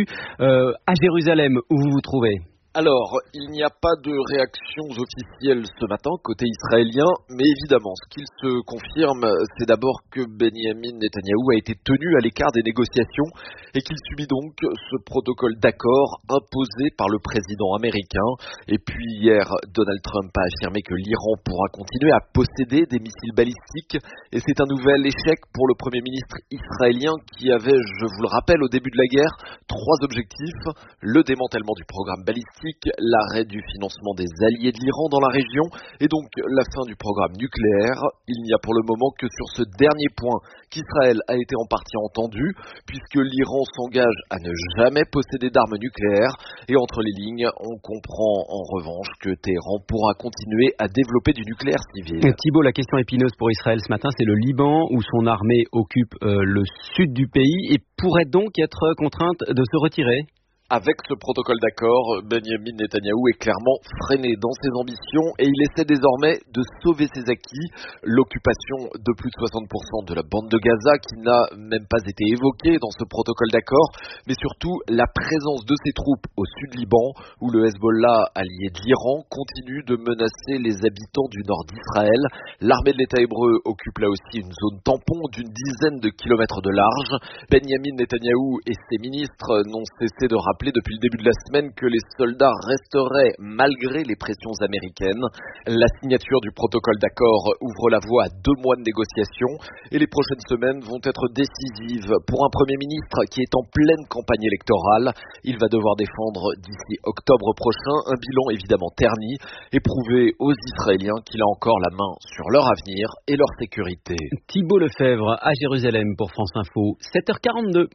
à Jérusalem, où vous vous trouvez. Alors, il n'y a pas de réactions officielles ce matin côté israélien, mais évidemment, ce qu'il se confirme, c'est d'abord que Benyamin Netanyahou a été tenu à l'écart des négociations et qu'il subit donc ce protocole d'accord imposé par le président américain. Et puis hier, Donald Trump a affirmé que l'Iran pourra continuer à posséder des missiles balistiques, et c'est un nouvel échec pour le Premier ministre israélien qui avait, je vous le rappelle, au début de la guerre, 3 objectifs: le démantèlement du programme balistique, l'arrêt du financement des alliés de l'Iran dans la région et donc la fin du programme nucléaire. Il n'y a pour le moment que sur ce dernier point qu'Israël a été en partie entendu, puisque l'Iran s'engage à ne jamais posséder d'armes nucléaires, et entre les lignes, on comprend en revanche que Téhéran pourra continuer à développer du nucléaire civil. Thibault, la question épineuse pour Israël ce matin, c'est le Liban, où son armée occupe le sud du pays et pourrait donc être contrainte de se retirer. Avec ce protocole d'accord, Benyamin Netanyahou est clairement freiné dans ses ambitions et il essaie désormais de sauver ses acquis. L'occupation de plus de 60% de la bande de Gaza, qui n'a même pas été évoquée dans ce protocole d'accord, mais surtout la présence de ses troupes au sud Liban, où le Hezbollah, allié de l'Iran, continue de menacer les habitants du nord d'Israël. L'armée de l'État hébreu occupe là aussi une zone tampon d'une dizaine de kilomètres de large. Benyamin Netanyahou et ses ministres n'ont cessé de rappeler depuis le début de la semaine que les soldats resteraient malgré les pressions américaines. La signature du protocole d'accord ouvre la voie à 2 mois de négociations et les prochaines semaines vont être décisives pour un Premier ministre qui est en pleine campagne électorale. Il va devoir défendre d'ici octobre prochain un bilan évidemment terni et prouver aux Israéliens qu'il a encore la main sur leur avenir et leur sécurité. Thibault Lefebvre à Jérusalem pour France Info, 7h42.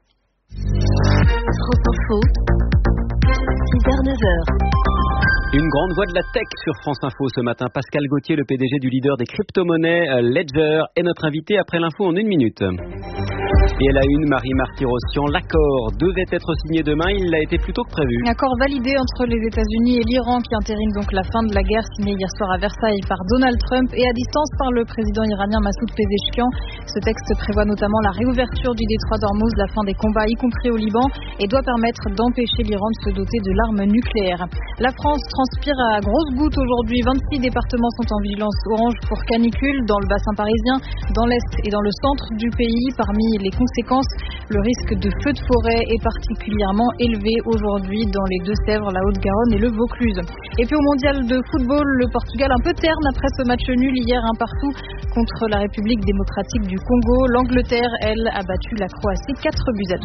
France Info, 6h-9h. Une grande voix de la tech sur France Info ce matin. Pascal Gauthier, le PDG du leader des crypto-monnaies Ledger, est notre invité après l'info en 1 minute. Et à la une, Marie Marty-Rossian, l'accord devait être signé demain, il l'a été plus tôt que prévu. Accord validé entre les États-Unis et l'Iran qui entérine donc la fin de la guerre, signé hier soir à Versailles par Donald Trump et à distance par le président iranien Massoud Pezeshkian. Ce texte prévoit notamment la réouverture du détroit d'Ormuz, la fin des combats y compris au Liban, et doit permettre d'empêcher l'Iran de se doter de l'arme nucléaire. La France transpire à grosses gouttes aujourd'hui. 26 départements sont en vigilance orange pour canicule dans le bassin parisien, dans l'est et dans le centre du pays. Parmi les conséquences, le risque de feux de forêt est particulièrement élevé aujourd'hui dans les Deux-Sèvres, la Haute-Garonne et le Vaucluse. Et puis au mondial de football, le Portugal un peu terne après ce match nul hier 1-1 contre la République démocratique du Congo. L'Angleterre, elle, a battu la Croatie 4-2.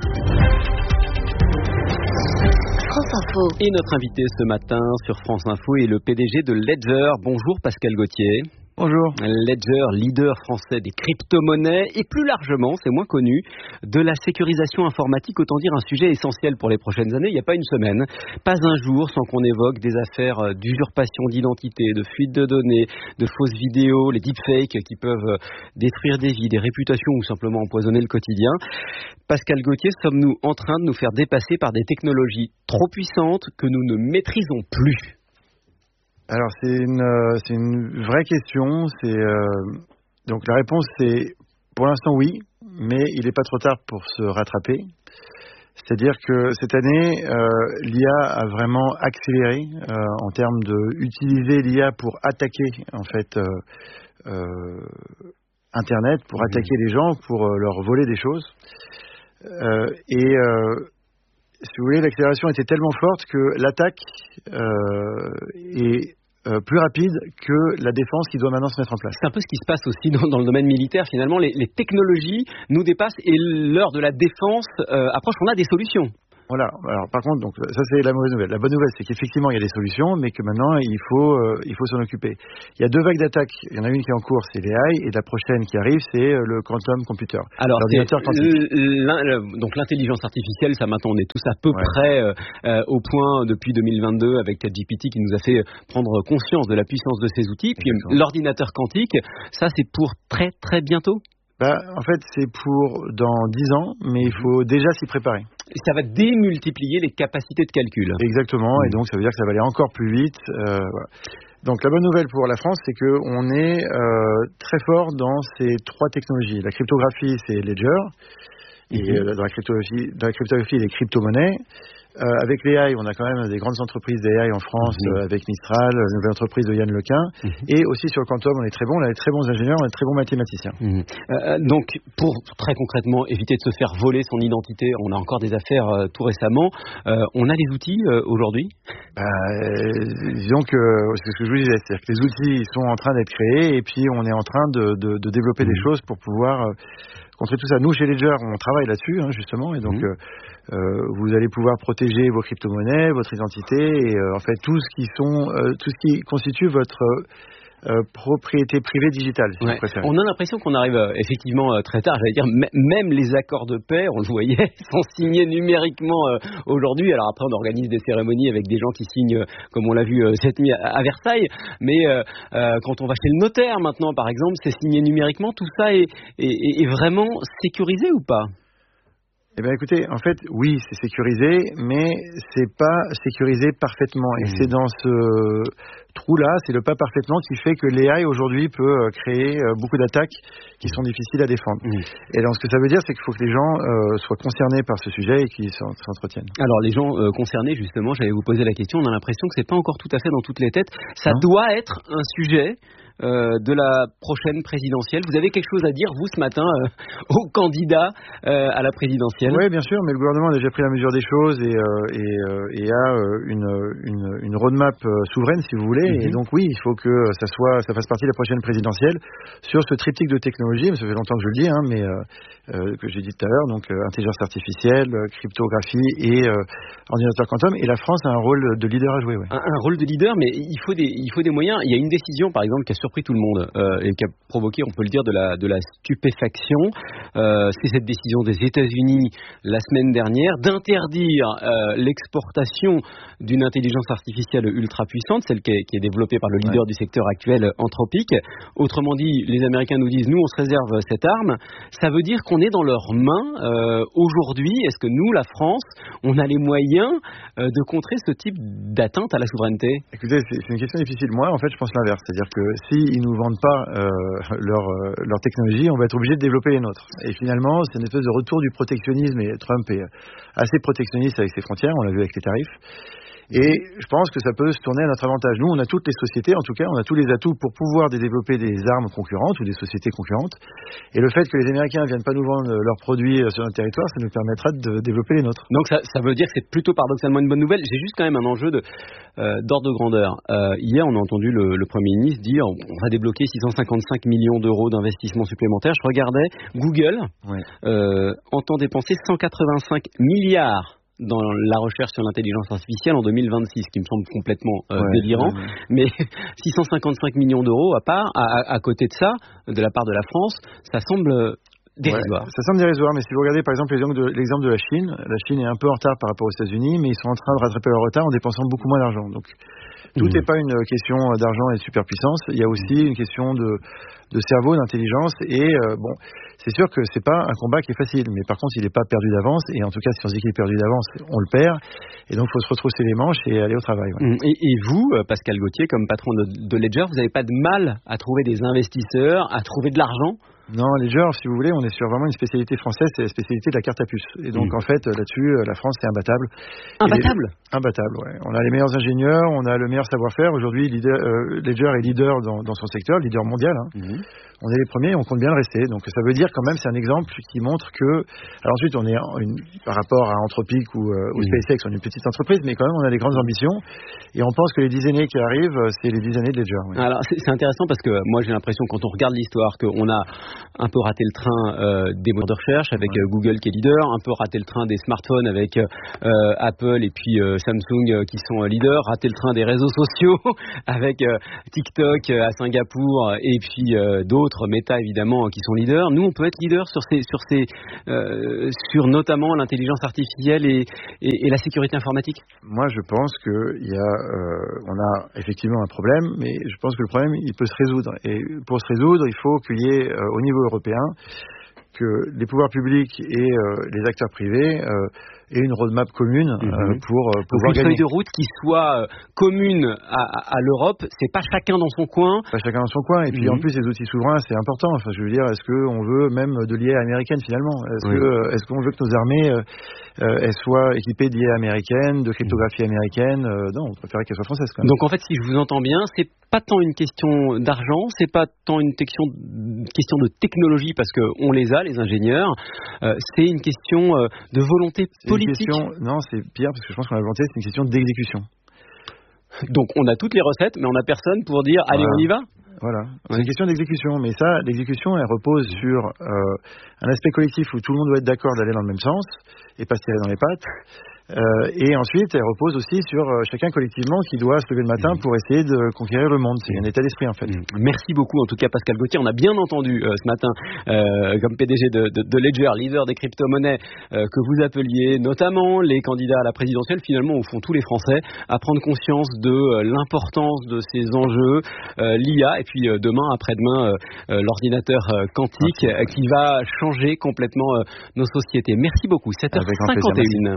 France Info. Et notre invité ce matin sur France Info est le PDG de Ledger. Bonjour Pascal Gauthier. Bonjour. Ledger, leader français des crypto-monnaies et plus largement, c'est moins connu, de la sécurisation informatique, autant dire un sujet essentiel pour les prochaines années. Il n'y a pas une semaine, pas un jour sans qu'on évoque des affaires d'usurpation d'identité, de fuite de données, de fausses vidéos, les deepfakes qui peuvent détruire des vies, des réputations ou simplement empoisonner le quotidien. Pascal Gauthier, sommes-nous en train de nous faire dépasser par des technologies trop puissantes que nous ne maîtrisons plus ? Alors c'est une vraie question. Donc la réponse c'est pour l'instant oui, mais il n'est pas trop tard pour se rattraper. C'est-à-dire que cette année, l'IA a vraiment accéléré en termes d'utiliser l'IA pour attaquer en fait Internet, pour attaquer les gens, pour leur voler des choses. Si vous voulez, l'accélération était tellement forte que l'attaque est plus rapide que la défense qui doit maintenant se mettre en place. C'est un peu ce qui se passe aussi dans le domaine militaire. Finalement, les technologies nous dépassent et l'heure de la défense approche. On a des solutions. Voilà. Alors, par contre, donc ça c'est la mauvaise nouvelle. La bonne nouvelle, c'est qu'effectivement il y a des solutions, mais que maintenant il faut s'en occuper. Il y a 2 vagues d'attaques. Il y en a une qui est en cours, c'est l'AI, et la prochaine qui arrive, c'est le quantum computer. Alors, l'ordinateur quantique. Donc l'intelligence artificielle, ça maintenant on est tous à peu près au point depuis 2022 avec ChatGPT qui nous a fait prendre conscience de la puissance de ces outils. Puis l'ordinateur quantique, ça c'est pour très très bientôt. En fait, c'est pour dans 10 ans, mais il faut déjà s'y préparer. Et ça va démultiplier les capacités de calcul. Exactement, et donc ça veut dire que ça va aller encore plus vite. Voilà. Donc la bonne nouvelle pour la France, c'est qu'on est très fort dans ces 3 technologies. La cryptographie, c'est Ledger, et dans la cryptographie, les crypto-monnaies. Avec l'AI, on a quand même des grandes entreprises d'AI en France, avec Mistral, la nouvelle entreprise de Yann Lequin. Et aussi sur le quantum, on est très bon, on a des très bons ingénieurs, on a des très bons mathématiciens. Donc, pour très concrètement éviter de se faire voler son identité, on a encore des affaires tout récemment. On a les outils aujourd'hui ? Disons que c'est ce que je vous disais, c'est-à-dire que les outils sont en train d'être créés et puis on est en train de développer des choses pour pouvoir contrer tout ça. Nous, chez Ledger, on travaille là-dessus, justement, et donc vous allez pouvoir protéger vos crypto-monnaies, votre identité, et en fait tout ce qui constitue votre propriété privée digitale, si vous préférez. On a l'impression qu'on arrive effectivement très tard, j'allais dire, même les accords de paix, on le voyait, sont signés numériquement aujourd'hui. Alors après, on organise des cérémonies avec des gens qui signent, comme on l'a vu cette nuit à Versailles, mais quand on va chez le notaire maintenant, par exemple, c'est signé numériquement. Tout ça est vraiment sécurisé ou pas ? Eh bien écoutez, en fait, oui, c'est sécurisé, mais c'est pas sécurisé parfaitement. Et c'est dans ce trou-là, c'est le pas parfaitement qui fait que l'AI aujourd'hui peut créer beaucoup d'attaques qui sont difficiles à défendre. Et donc ce que ça veut dire, c'est qu'il faut que les gens soient concernés par ce sujet et qu'ils s'entretiennent. Alors les gens concernés, justement, j'allais vous poser la question, on a l'impression que c'est pas encore tout à fait dans toutes les têtes. Ça doit être un sujet de la prochaine présidentielle. Vous avez quelque chose à dire, vous, ce matin, aux candidats à la présidentielle ? Oui, bien sûr, mais le gouvernement a déjà pris la mesure des choses et a une roadmap souveraine, si vous voulez. Et donc oui, il faut que ça fasse partie de la prochaine présidentielle sur ce triptyque de technologies. Ça fait longtemps que je le dis, mais que j'ai dit tout à l'heure, donc intelligence artificielle, cryptographie et ordinateur quantum. Et la France a un rôle de leader à jouer. Ouais. Un rôle de leader, mais il faut des moyens. Il y a une décision, par exemple, qui a surpris tout le monde et qui a provoqué, on peut le dire, de la stupéfaction. C'est cette décision des États-Unis la semaine dernière d'interdire l'exportation d'une intelligence artificielle ultra puissante, celle qui est développée par le leader du secteur actuel, Anthropic. Autrement dit, les Américains nous disent, nous, on se réserve cette arme. Ça veut dire qu'on est dans leurs mains aujourd'hui. Est-ce que nous, la France, on a les moyens de contrer ce type d'atteinte à la souveraineté ? Écoutez, c'est une question difficile. Moi, en fait, je pense l'inverse. C'est-à-dire que s'ils ne nous vendent pas leur technologie, on va être obligé de développer les nôtres. Et finalement, c'est une espèce de retour du protectionnisme. Et Trump est assez protectionniste avec ses frontières, on l'a vu avec les tarifs. Et je pense que ça peut se tourner à notre avantage. Nous, on a toutes les sociétés, en tout cas, on a tous les atouts pour pouvoir développer des armes concurrentes ou des sociétés concurrentes. Et le fait que les Américains ne viennent pas nous vendre leurs produits sur notre territoire, ça nous permettra de développer les nôtres. Donc ça veut dire que c'est plutôt paradoxalement une bonne nouvelle. J'ai juste quand même un enjeu d'ordre de grandeur. Hier, on a entendu le Premier ministre dire on va débloquer 655 millions d'euros d'investissements supplémentaires. Je regardais, Google entend dépenser 185 milliards dans la recherche sur l'intelligence artificielle en 2026, qui me semble complètement délirant. Mais 655 millions d'euros à côté de ça, de la part de la France, ça semble dérisoire. Ça semble dérisoire, mais si vous regardez par exemple l'exemple de la Chine est un peu en retard par rapport aux États-Unis, mais ils sont en train de rattraper leur retard en dépensant beaucoup moins d'argent. Donc tout n'est pas une question d'argent et de superpuissance, il y a aussi une question de cerveau, d'intelligence, et c'est sûr que c'est pas un combat qui est facile, mais par contre il n'est pas perdu d'avance, et en tout cas si on se dit qu'il est perdu d'avance, on le perd, et donc il faut se retrousser les manches et aller au travail. Et vous, Pascal Gauthier, comme patron de Ledger, vous n'avez pas de mal à trouver des investisseurs, à trouver de l'argent? Non, Ledger, si vous voulez, on est sur vraiment une spécialité française, c'est la spécialité de la carte à puce. Et donc, en fait, là-dessus, la France, c'est imbattable. Imbattable, ouais. On a les meilleurs ingénieurs, on a le meilleur savoir-faire. Aujourd'hui, Ledger est leader dans son secteur, leader mondial. On est les premiers, on compte bien le rester. Donc, ça veut dire quand même, c'est un exemple qui montre que... Alors ensuite, on est par rapport à Anthropic ou SpaceX, on est une petite entreprise, mais quand même, on a des grandes ambitions. Et on pense que les 10 années qui arrivent, c'est les 10 années de Ledger. Ouais. Alors, c'est intéressant parce que moi, j'ai l'impression, quand on regarde l'histoire, qu'on a un peu raté le train des moteurs de recherche avec Google qui est leader, un peu raté le train des smartphones avec Apple et puis Samsung qui sont leaders, raté le train des réseaux sociaux avec TikTok à Singapour et puis d'autres, Meta évidemment, qui sont leaders. Nous, on peut être leader sur notamment l'intelligence artificielle et la sécurité informatique. Moi, je pense on a effectivement un problème, mais je pense que le problème, il peut se résoudre. Et pour se résoudre, il faut qu'il y ait au niveau européen que les pouvoirs publics et les acteurs privés aient une roadmap commune pour pouvoir gagner. Une feuille de route qui soit commune à l'Europe, c'est pas chacun dans son coin. Pas chacun dans son coin, et puis en plus les outils souverains, c'est important. Enfin, je veux dire, est-ce qu'on veut même de l'IA américaine finalement? Est-ce qu'on veut que nos armées elles soient équipées d'IA américaine, de cryptographie américaine? Non, on préférait qu'elles soient françaises quand même. Donc en fait, si je vous entends bien, c'est pas tant une question d'argent, c'est pas tant une question de technologie, parce qu'on les a, les ingénieurs, c'est une question de volonté politique. Non, c'est pire, parce que je pense qu'on a la volonté, c'est une question d'exécution. Donc on a toutes les recettes, mais on n'a personne pour dire allez, on y va. Voilà, c'est une question d'exécution, mais ça, l'exécution, elle repose sur un aspect collectif où tout le monde doit être d'accord d'aller dans le même sens et pas se tirer dans les pattes. Et ensuite, elle repose aussi sur chacun collectivement qui doit se lever le matin pour essayer de conquérir le monde. C'est un état d'esprit en fait. Merci beaucoup en tout cas Pascal Gauthier. On a bien entendu ce matin comme PDG de Ledger, leader des crypto-monnaies, que vous appeliez notamment les candidats à la présidentielle, finalement au fond tous les Français, à prendre conscience de l'importance de ces enjeux, l'IA et puis demain, après-demain, l'ordinateur quantique qui va changer complètement nos sociétés. Merci beaucoup. 7h51.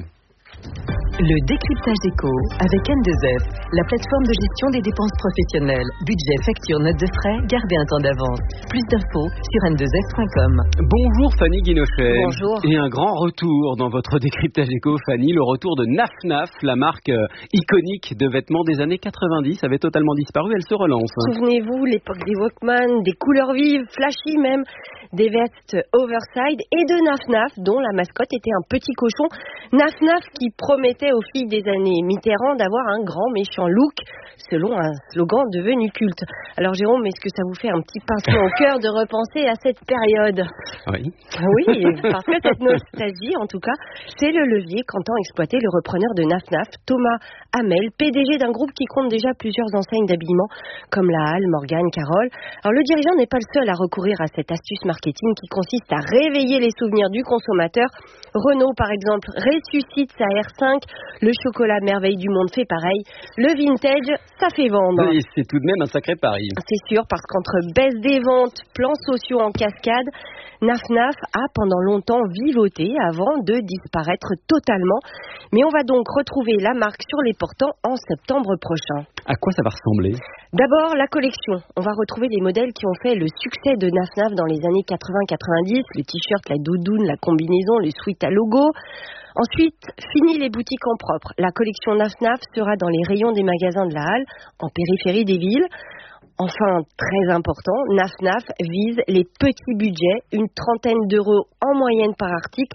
Le décryptage éco avec N2F, la plateforme de gestion des dépenses professionnelles. Budget, facture, note de frais, gardez un temps d'avance. Plus d'infos sur n2f.com. Bonjour Fanny Guinochet. Bonjour. Et un grand retour dans votre décryptage éco, Fanny, le retour de NafNaf, la marque iconique de vêtements des années 90, avait totalement disparu, elle se relance. Souvenez-vous, l'époque des Walkman, des couleurs vives, flashy même, des vestes overside et de NafNaf, dont la mascotte était un petit cochon. NafNaf qui promettait aux filles des années Mitterrand d'avoir un grand méchant look, selon un slogan devenu culte. Alors Jérôme, est-ce que ça vous fait un petit pincement au cœur de repenser à cette période? Oui. Oui, parce que cette nostalgie, en tout cas, c'est le levier qu'entend exploiter le repreneur de NafNaf, Thomas Hamel, PDG d'un groupe qui compte déjà plusieurs enseignes d'habillement, comme La Halle, Morgane, Carole. Alors le dirigeant n'est pas le seul à recourir à cette astuce marketing qui consiste à réveiller les souvenirs du consommateur. Renault, par exemple, ressuscite sa R5, le chocolat merveille du monde fait pareil, le vintage, ça fait vendre. Et c'est tout de même un sacré pari. C'est sûr, parce qu'entre baisse des ventes, plans sociaux en cascade, NafNaf a pendant longtemps vivoté avant de disparaître totalement. Mais on va donc retrouver la marque sur les portants en septembre prochain. À quoi ça va ressembler? D'abord, la collection. On va retrouver les modèles qui ont fait le succès de NafNaf dans les années 80-90, le t-shirt, la doudoune, la combinaison, le sweat à logo. Ensuite, fini les boutiques en propre. La collection NafNaf sera dans les rayons des magasins de la Halle, en périphérie des villes. Enfin, très important, NafNaf vise les petits budgets, une 30aine d'euros en moyenne par article,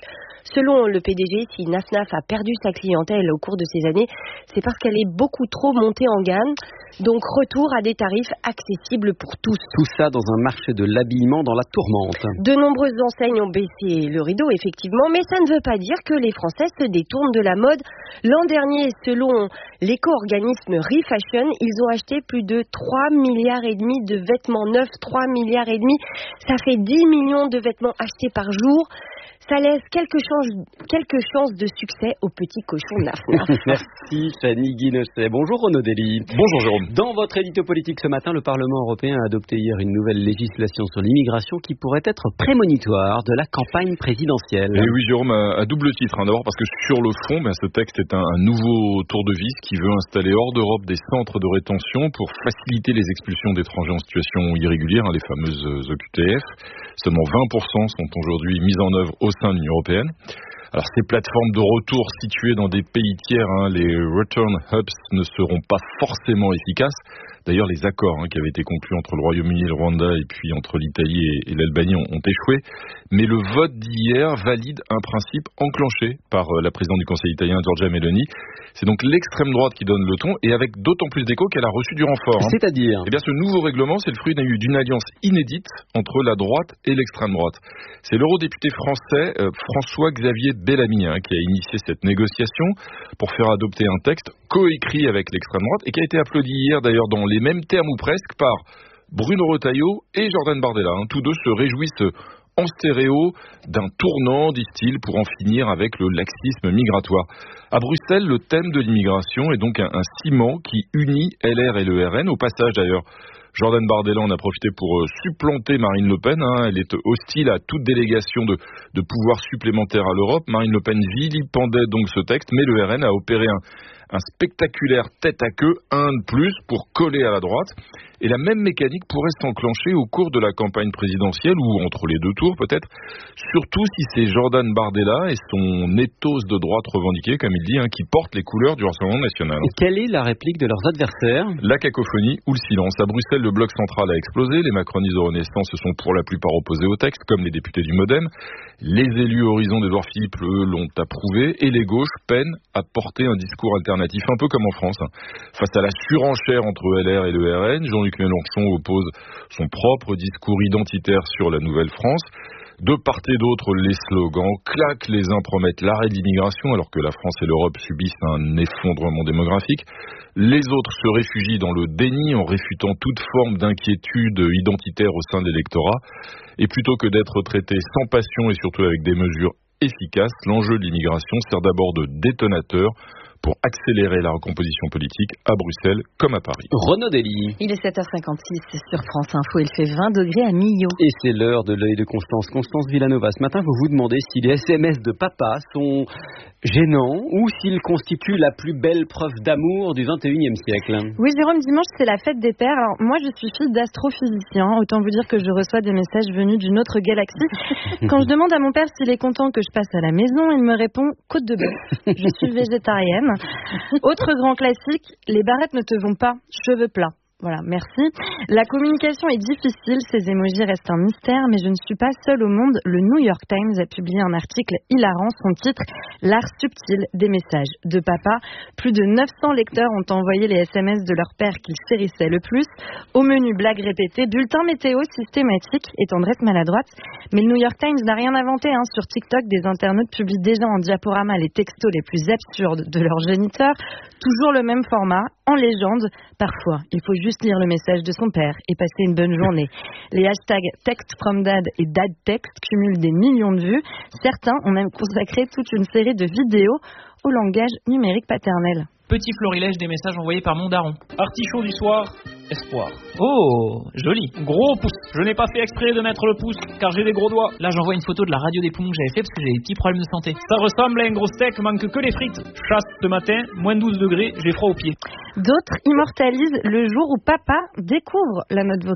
Selon le PDG, si NAFNAF a perdu sa clientèle au cours de ces années, c'est parce qu'elle est beaucoup trop montée en gamme. Donc retour à des tarifs accessibles pour tous. Tout ça dans un marché de l'habillement dans la tourmente. De nombreuses enseignes ont baissé le rideau, effectivement, mais ça ne veut pas dire que les Français se détournent de la mode. L'an dernier, selon l'éco-organisme Refashion, ils ont acheté plus de 3,5 milliards de vêtements neufs. 3,5 milliards. Ça fait 10 millions de vêtements achetés par jour. Ça laisse quelques chances de succès aux petits cochons NAFNAF. Merci Fanny Guinochet. Bonjour Renaud Dely. Bonjour Jérôme. Dans votre édito politique ce matin, le Parlement européen a adopté hier une nouvelle législation sur l'immigration qui pourrait être prémonitoire de la campagne présidentielle. Et oui Jérôme, à double titre. D'abord parce que sur le fond, ce texte est un nouveau tour de vis qui veut installer hors d'Europe des centres de rétention pour faciliter les expulsions d'étrangers en situation irrégulière, les fameuses OQTF. Seulement 20% sont aujourd'hui mises en œuvre au sein de l'Union européenne. Alors ces plateformes de retour situées dans des pays tiers, les Return Hubs, ne seront pas forcément efficaces. D'ailleurs, les accords qui avaient été conclus entre le Royaume-Uni et le Rwanda et puis entre l'Italie et l'Albanie ont échoué. Mais le vote d'hier valide un principe enclenché par la présidente du Conseil italien, Giorgia Meloni. C'est donc l'extrême droite qui donne le ton et avec d'autant plus d'écho qu'elle a reçu du renfort. C'est-à-dire ? Eh bien, ce nouveau règlement, c'est le fruit d'une alliance inédite entre la droite et l'extrême droite. C'est l'eurodéputé français François-Xavier Bellamy qui a initié cette négociation pour faire adopter un texte coécrit avec l'extrême droite et qui a été applaudi hier d'ailleurs dans les mêmes termes ou presque par Bruno Retailleau et Jordan Bardella. Tous deux se réjouissent en stéréo d'un tournant, disent-ils, pour en finir avec le laxisme migratoire. À Bruxelles, le thème de l'immigration est donc un ciment qui unit LR et le RN. Au passage d'ailleurs, Jordan Bardella en a profité pour supplanter Marine Le Pen. Elle est hostile à toute délégation de pouvoir supplémentaire à l'Europe. Marine Le Pen vilipendait donc ce texte, mais le RN a opéré un spectaculaire tête à queue, un de plus pour coller à la droite. Et la même mécanique pourrait s'enclencher au cours de la campagne présidentielle ou entre les deux tours peut-être, surtout si c'est Jordan Bardella et son ethos de droite revendiqué, comme il dit, qui porte les couleurs du Rassemblement national. Et quelle est la réplique de leurs adversaires ? La cacophonie ou le silence. À Bruxelles, le bloc central a explosé. Les macronistes de Renaissance se sont pour la plupart opposés au texte, comme les députés du Modem. Les élus Horizon d'Édouard Philippe, eux, l'ont approuvé. Et les gauches peinent à porter un discours alternatif, un peu comme en France. Face à la surenchère entre LR et le RN, Jean-Luc Mélenchon oppose son propre discours identitaire sur la Nouvelle-France. De part et d'autre, les slogans claquent, les uns promettent l'arrêt de l'immigration alors que la France et l'Europe subissent un effondrement démographique. Les autres se réfugient dans le déni en réfutant toute forme d'inquiétude identitaire au sein de l'électorat. Et plutôt que d'être traités sans passion et surtout avec des mesures efficaces, l'enjeu de l'immigration sert d'abord de détonateur pour accélérer la recomposition politique à Bruxelles comme à Paris. Renaud Dely. Il est 7h56 sur France Info, il fait 20 degrés à Millau. Et c'est l'heure de l'œil de Constance. Constance Villanova, ce matin, vous vous demandez si les SMS de papa sont gênants ou s'ils constituent la plus belle preuve d'amour du 21e siècle. Oui, Jérôme, dimanche, c'est la fête des pères. Alors, moi, je suis fille d'astrophysicien. Autant vous dire que je reçois des messages venus d'une autre galaxie. Quand je demande à mon père s'il est content que je passe à la maison, il me répond côte de bœuf. Je suis végétarienne. Autre grand classique, les barrettes ne te vont pas, cheveux plats. Voilà, merci. La communication est difficile, ces émojis restent un mystère, mais je ne suis pas seule au monde. Le New York Times a publié un article hilarant, son titre « L'art subtil des messages de papa ». Plus de 900 lecteurs ont envoyé les SMS de leur père qu'ils chérissaient le plus. Au menu, blagues répétées, bulletin météo systématique et tendresse maladroite. Mais le New York Times n'a rien inventé. Sur TikTok, des internautes publient déjà en diaporama les textos les plus absurdes de leurs géniteurs. Toujours le même format, en légende. Parfois, il faut juste lire le message de son père et passer une bonne journée. Les hashtags text from dad et dad text cumulent des millions de vues. Certains ont même consacré toute une série de vidéos au langage numérique paternel. Petit florilège des messages envoyés par mon daron. Artichaut du soir, espoir. Oh, joli. Gros pouce. Je n'ai pas fait exprès de mettre le pouce, car j'ai des gros doigts. Là, j'envoie une photo de la radio des poumons que j'avais fait parce que j'ai des petits problèmes de santé. Ça ressemble à un gros steak, manque que les frites. Chasse ce matin, moins 12 degrés, j'ai froid aux pieds. D'autres immortalisent le jour où papa découvre la note vocale.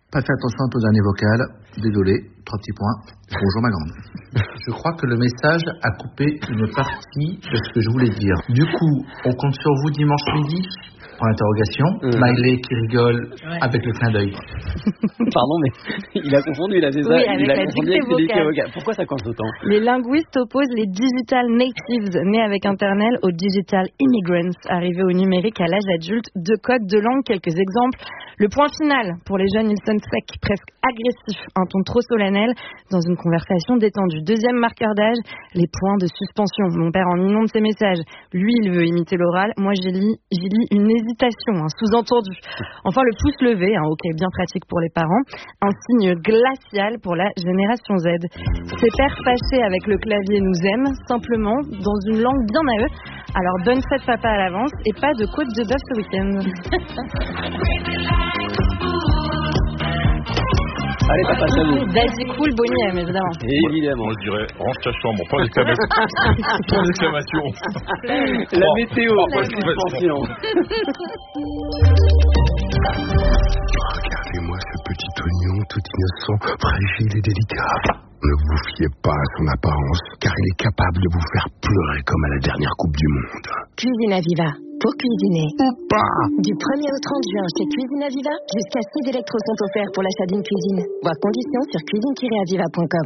Pas fait attention à ton dernier vocal. Désolé, 3 petits points. Bonjour ma grande. Je crois que le message a coupé une partie de ce que je voulais dire. Du coup, on compte sur vous dimanche midi ? Point d'interrogation. Smiley qui rigole avec le clin d'œil. Pardon, mais il a confondu là, c'est ça? Oui, avec il a la confondu dictée avec les vocale. Pourquoi ça coince autant? Les linguistes opposent les digital natives nés avec Internet aux digital immigrants arrivés au numérique à l'âge adulte. 2 codes de langue, quelques exemples. Le point final pour les jeunes, ils sonnent secs, presque agressifs, un ton trop solennel dans une conversation détendue. 2e marqueur d'âge, les points de suspension. Mon père en inonde ses messages. Lui, il veut imiter l'oral. Moi, j'y lis une hésitation, un sous-entendu. Enfin, le pouce levé, ok, bien pratique pour les parents. Un signe glacial pour la génération Z. Ces pères fâchés avec le clavier nous aiment, simplement, dans une langue bien à eux. Alors, bonne fête papa à l'avance et pas de côte de bœuf ce week-end. Allez, papa, ça vous. Vas-y, cool, bonnième, évidemment. Évidemment. Moi, je dirais, range ta chambre, pas d'exclamation. Pas d'exclamation. La météo, pas de suspension. Regardez-moi ce petit oignon tout innocent, fragile et délicat. Ne vous fiez pas à son apparence, car il est capable de vous faire pleurer comme à la dernière Coupe du Monde. Cuisine Aviva, pour cuisiner. Ou pas. Du 1er au 30 juin chez Cuisine Aviva, jusqu'à 6 électros sont offerts pour l'achat d'une cuisine. Voir conditions sur cuisine-aviva.com.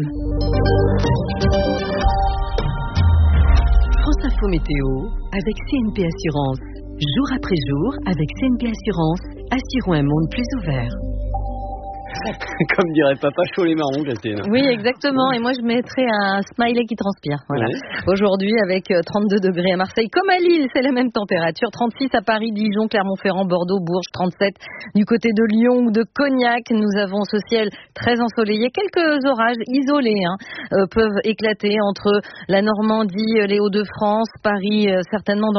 France Info Météo avec CNP Assurance. Jour après jour, avec CNP Assurance, assurons un monde plus ouvert. Comme dirait papa, chaud les marrons, Christine. Oui, exactement. Et moi, je mettrais un smiley qui transpire. Voilà. Ouais. Aujourd'hui, avec 32 degrés à Marseille, comme à Lille, c'est la même température. 36 à Paris, Dijon, Clermont-Ferrand, Bordeaux, Bourges, 37 du côté de Lyon ou de Cognac. Nous avons ce ciel très ensoleillé. Quelques orages isolés peuvent éclater entre la Normandie, les Hauts-de-France, Paris, certainement dans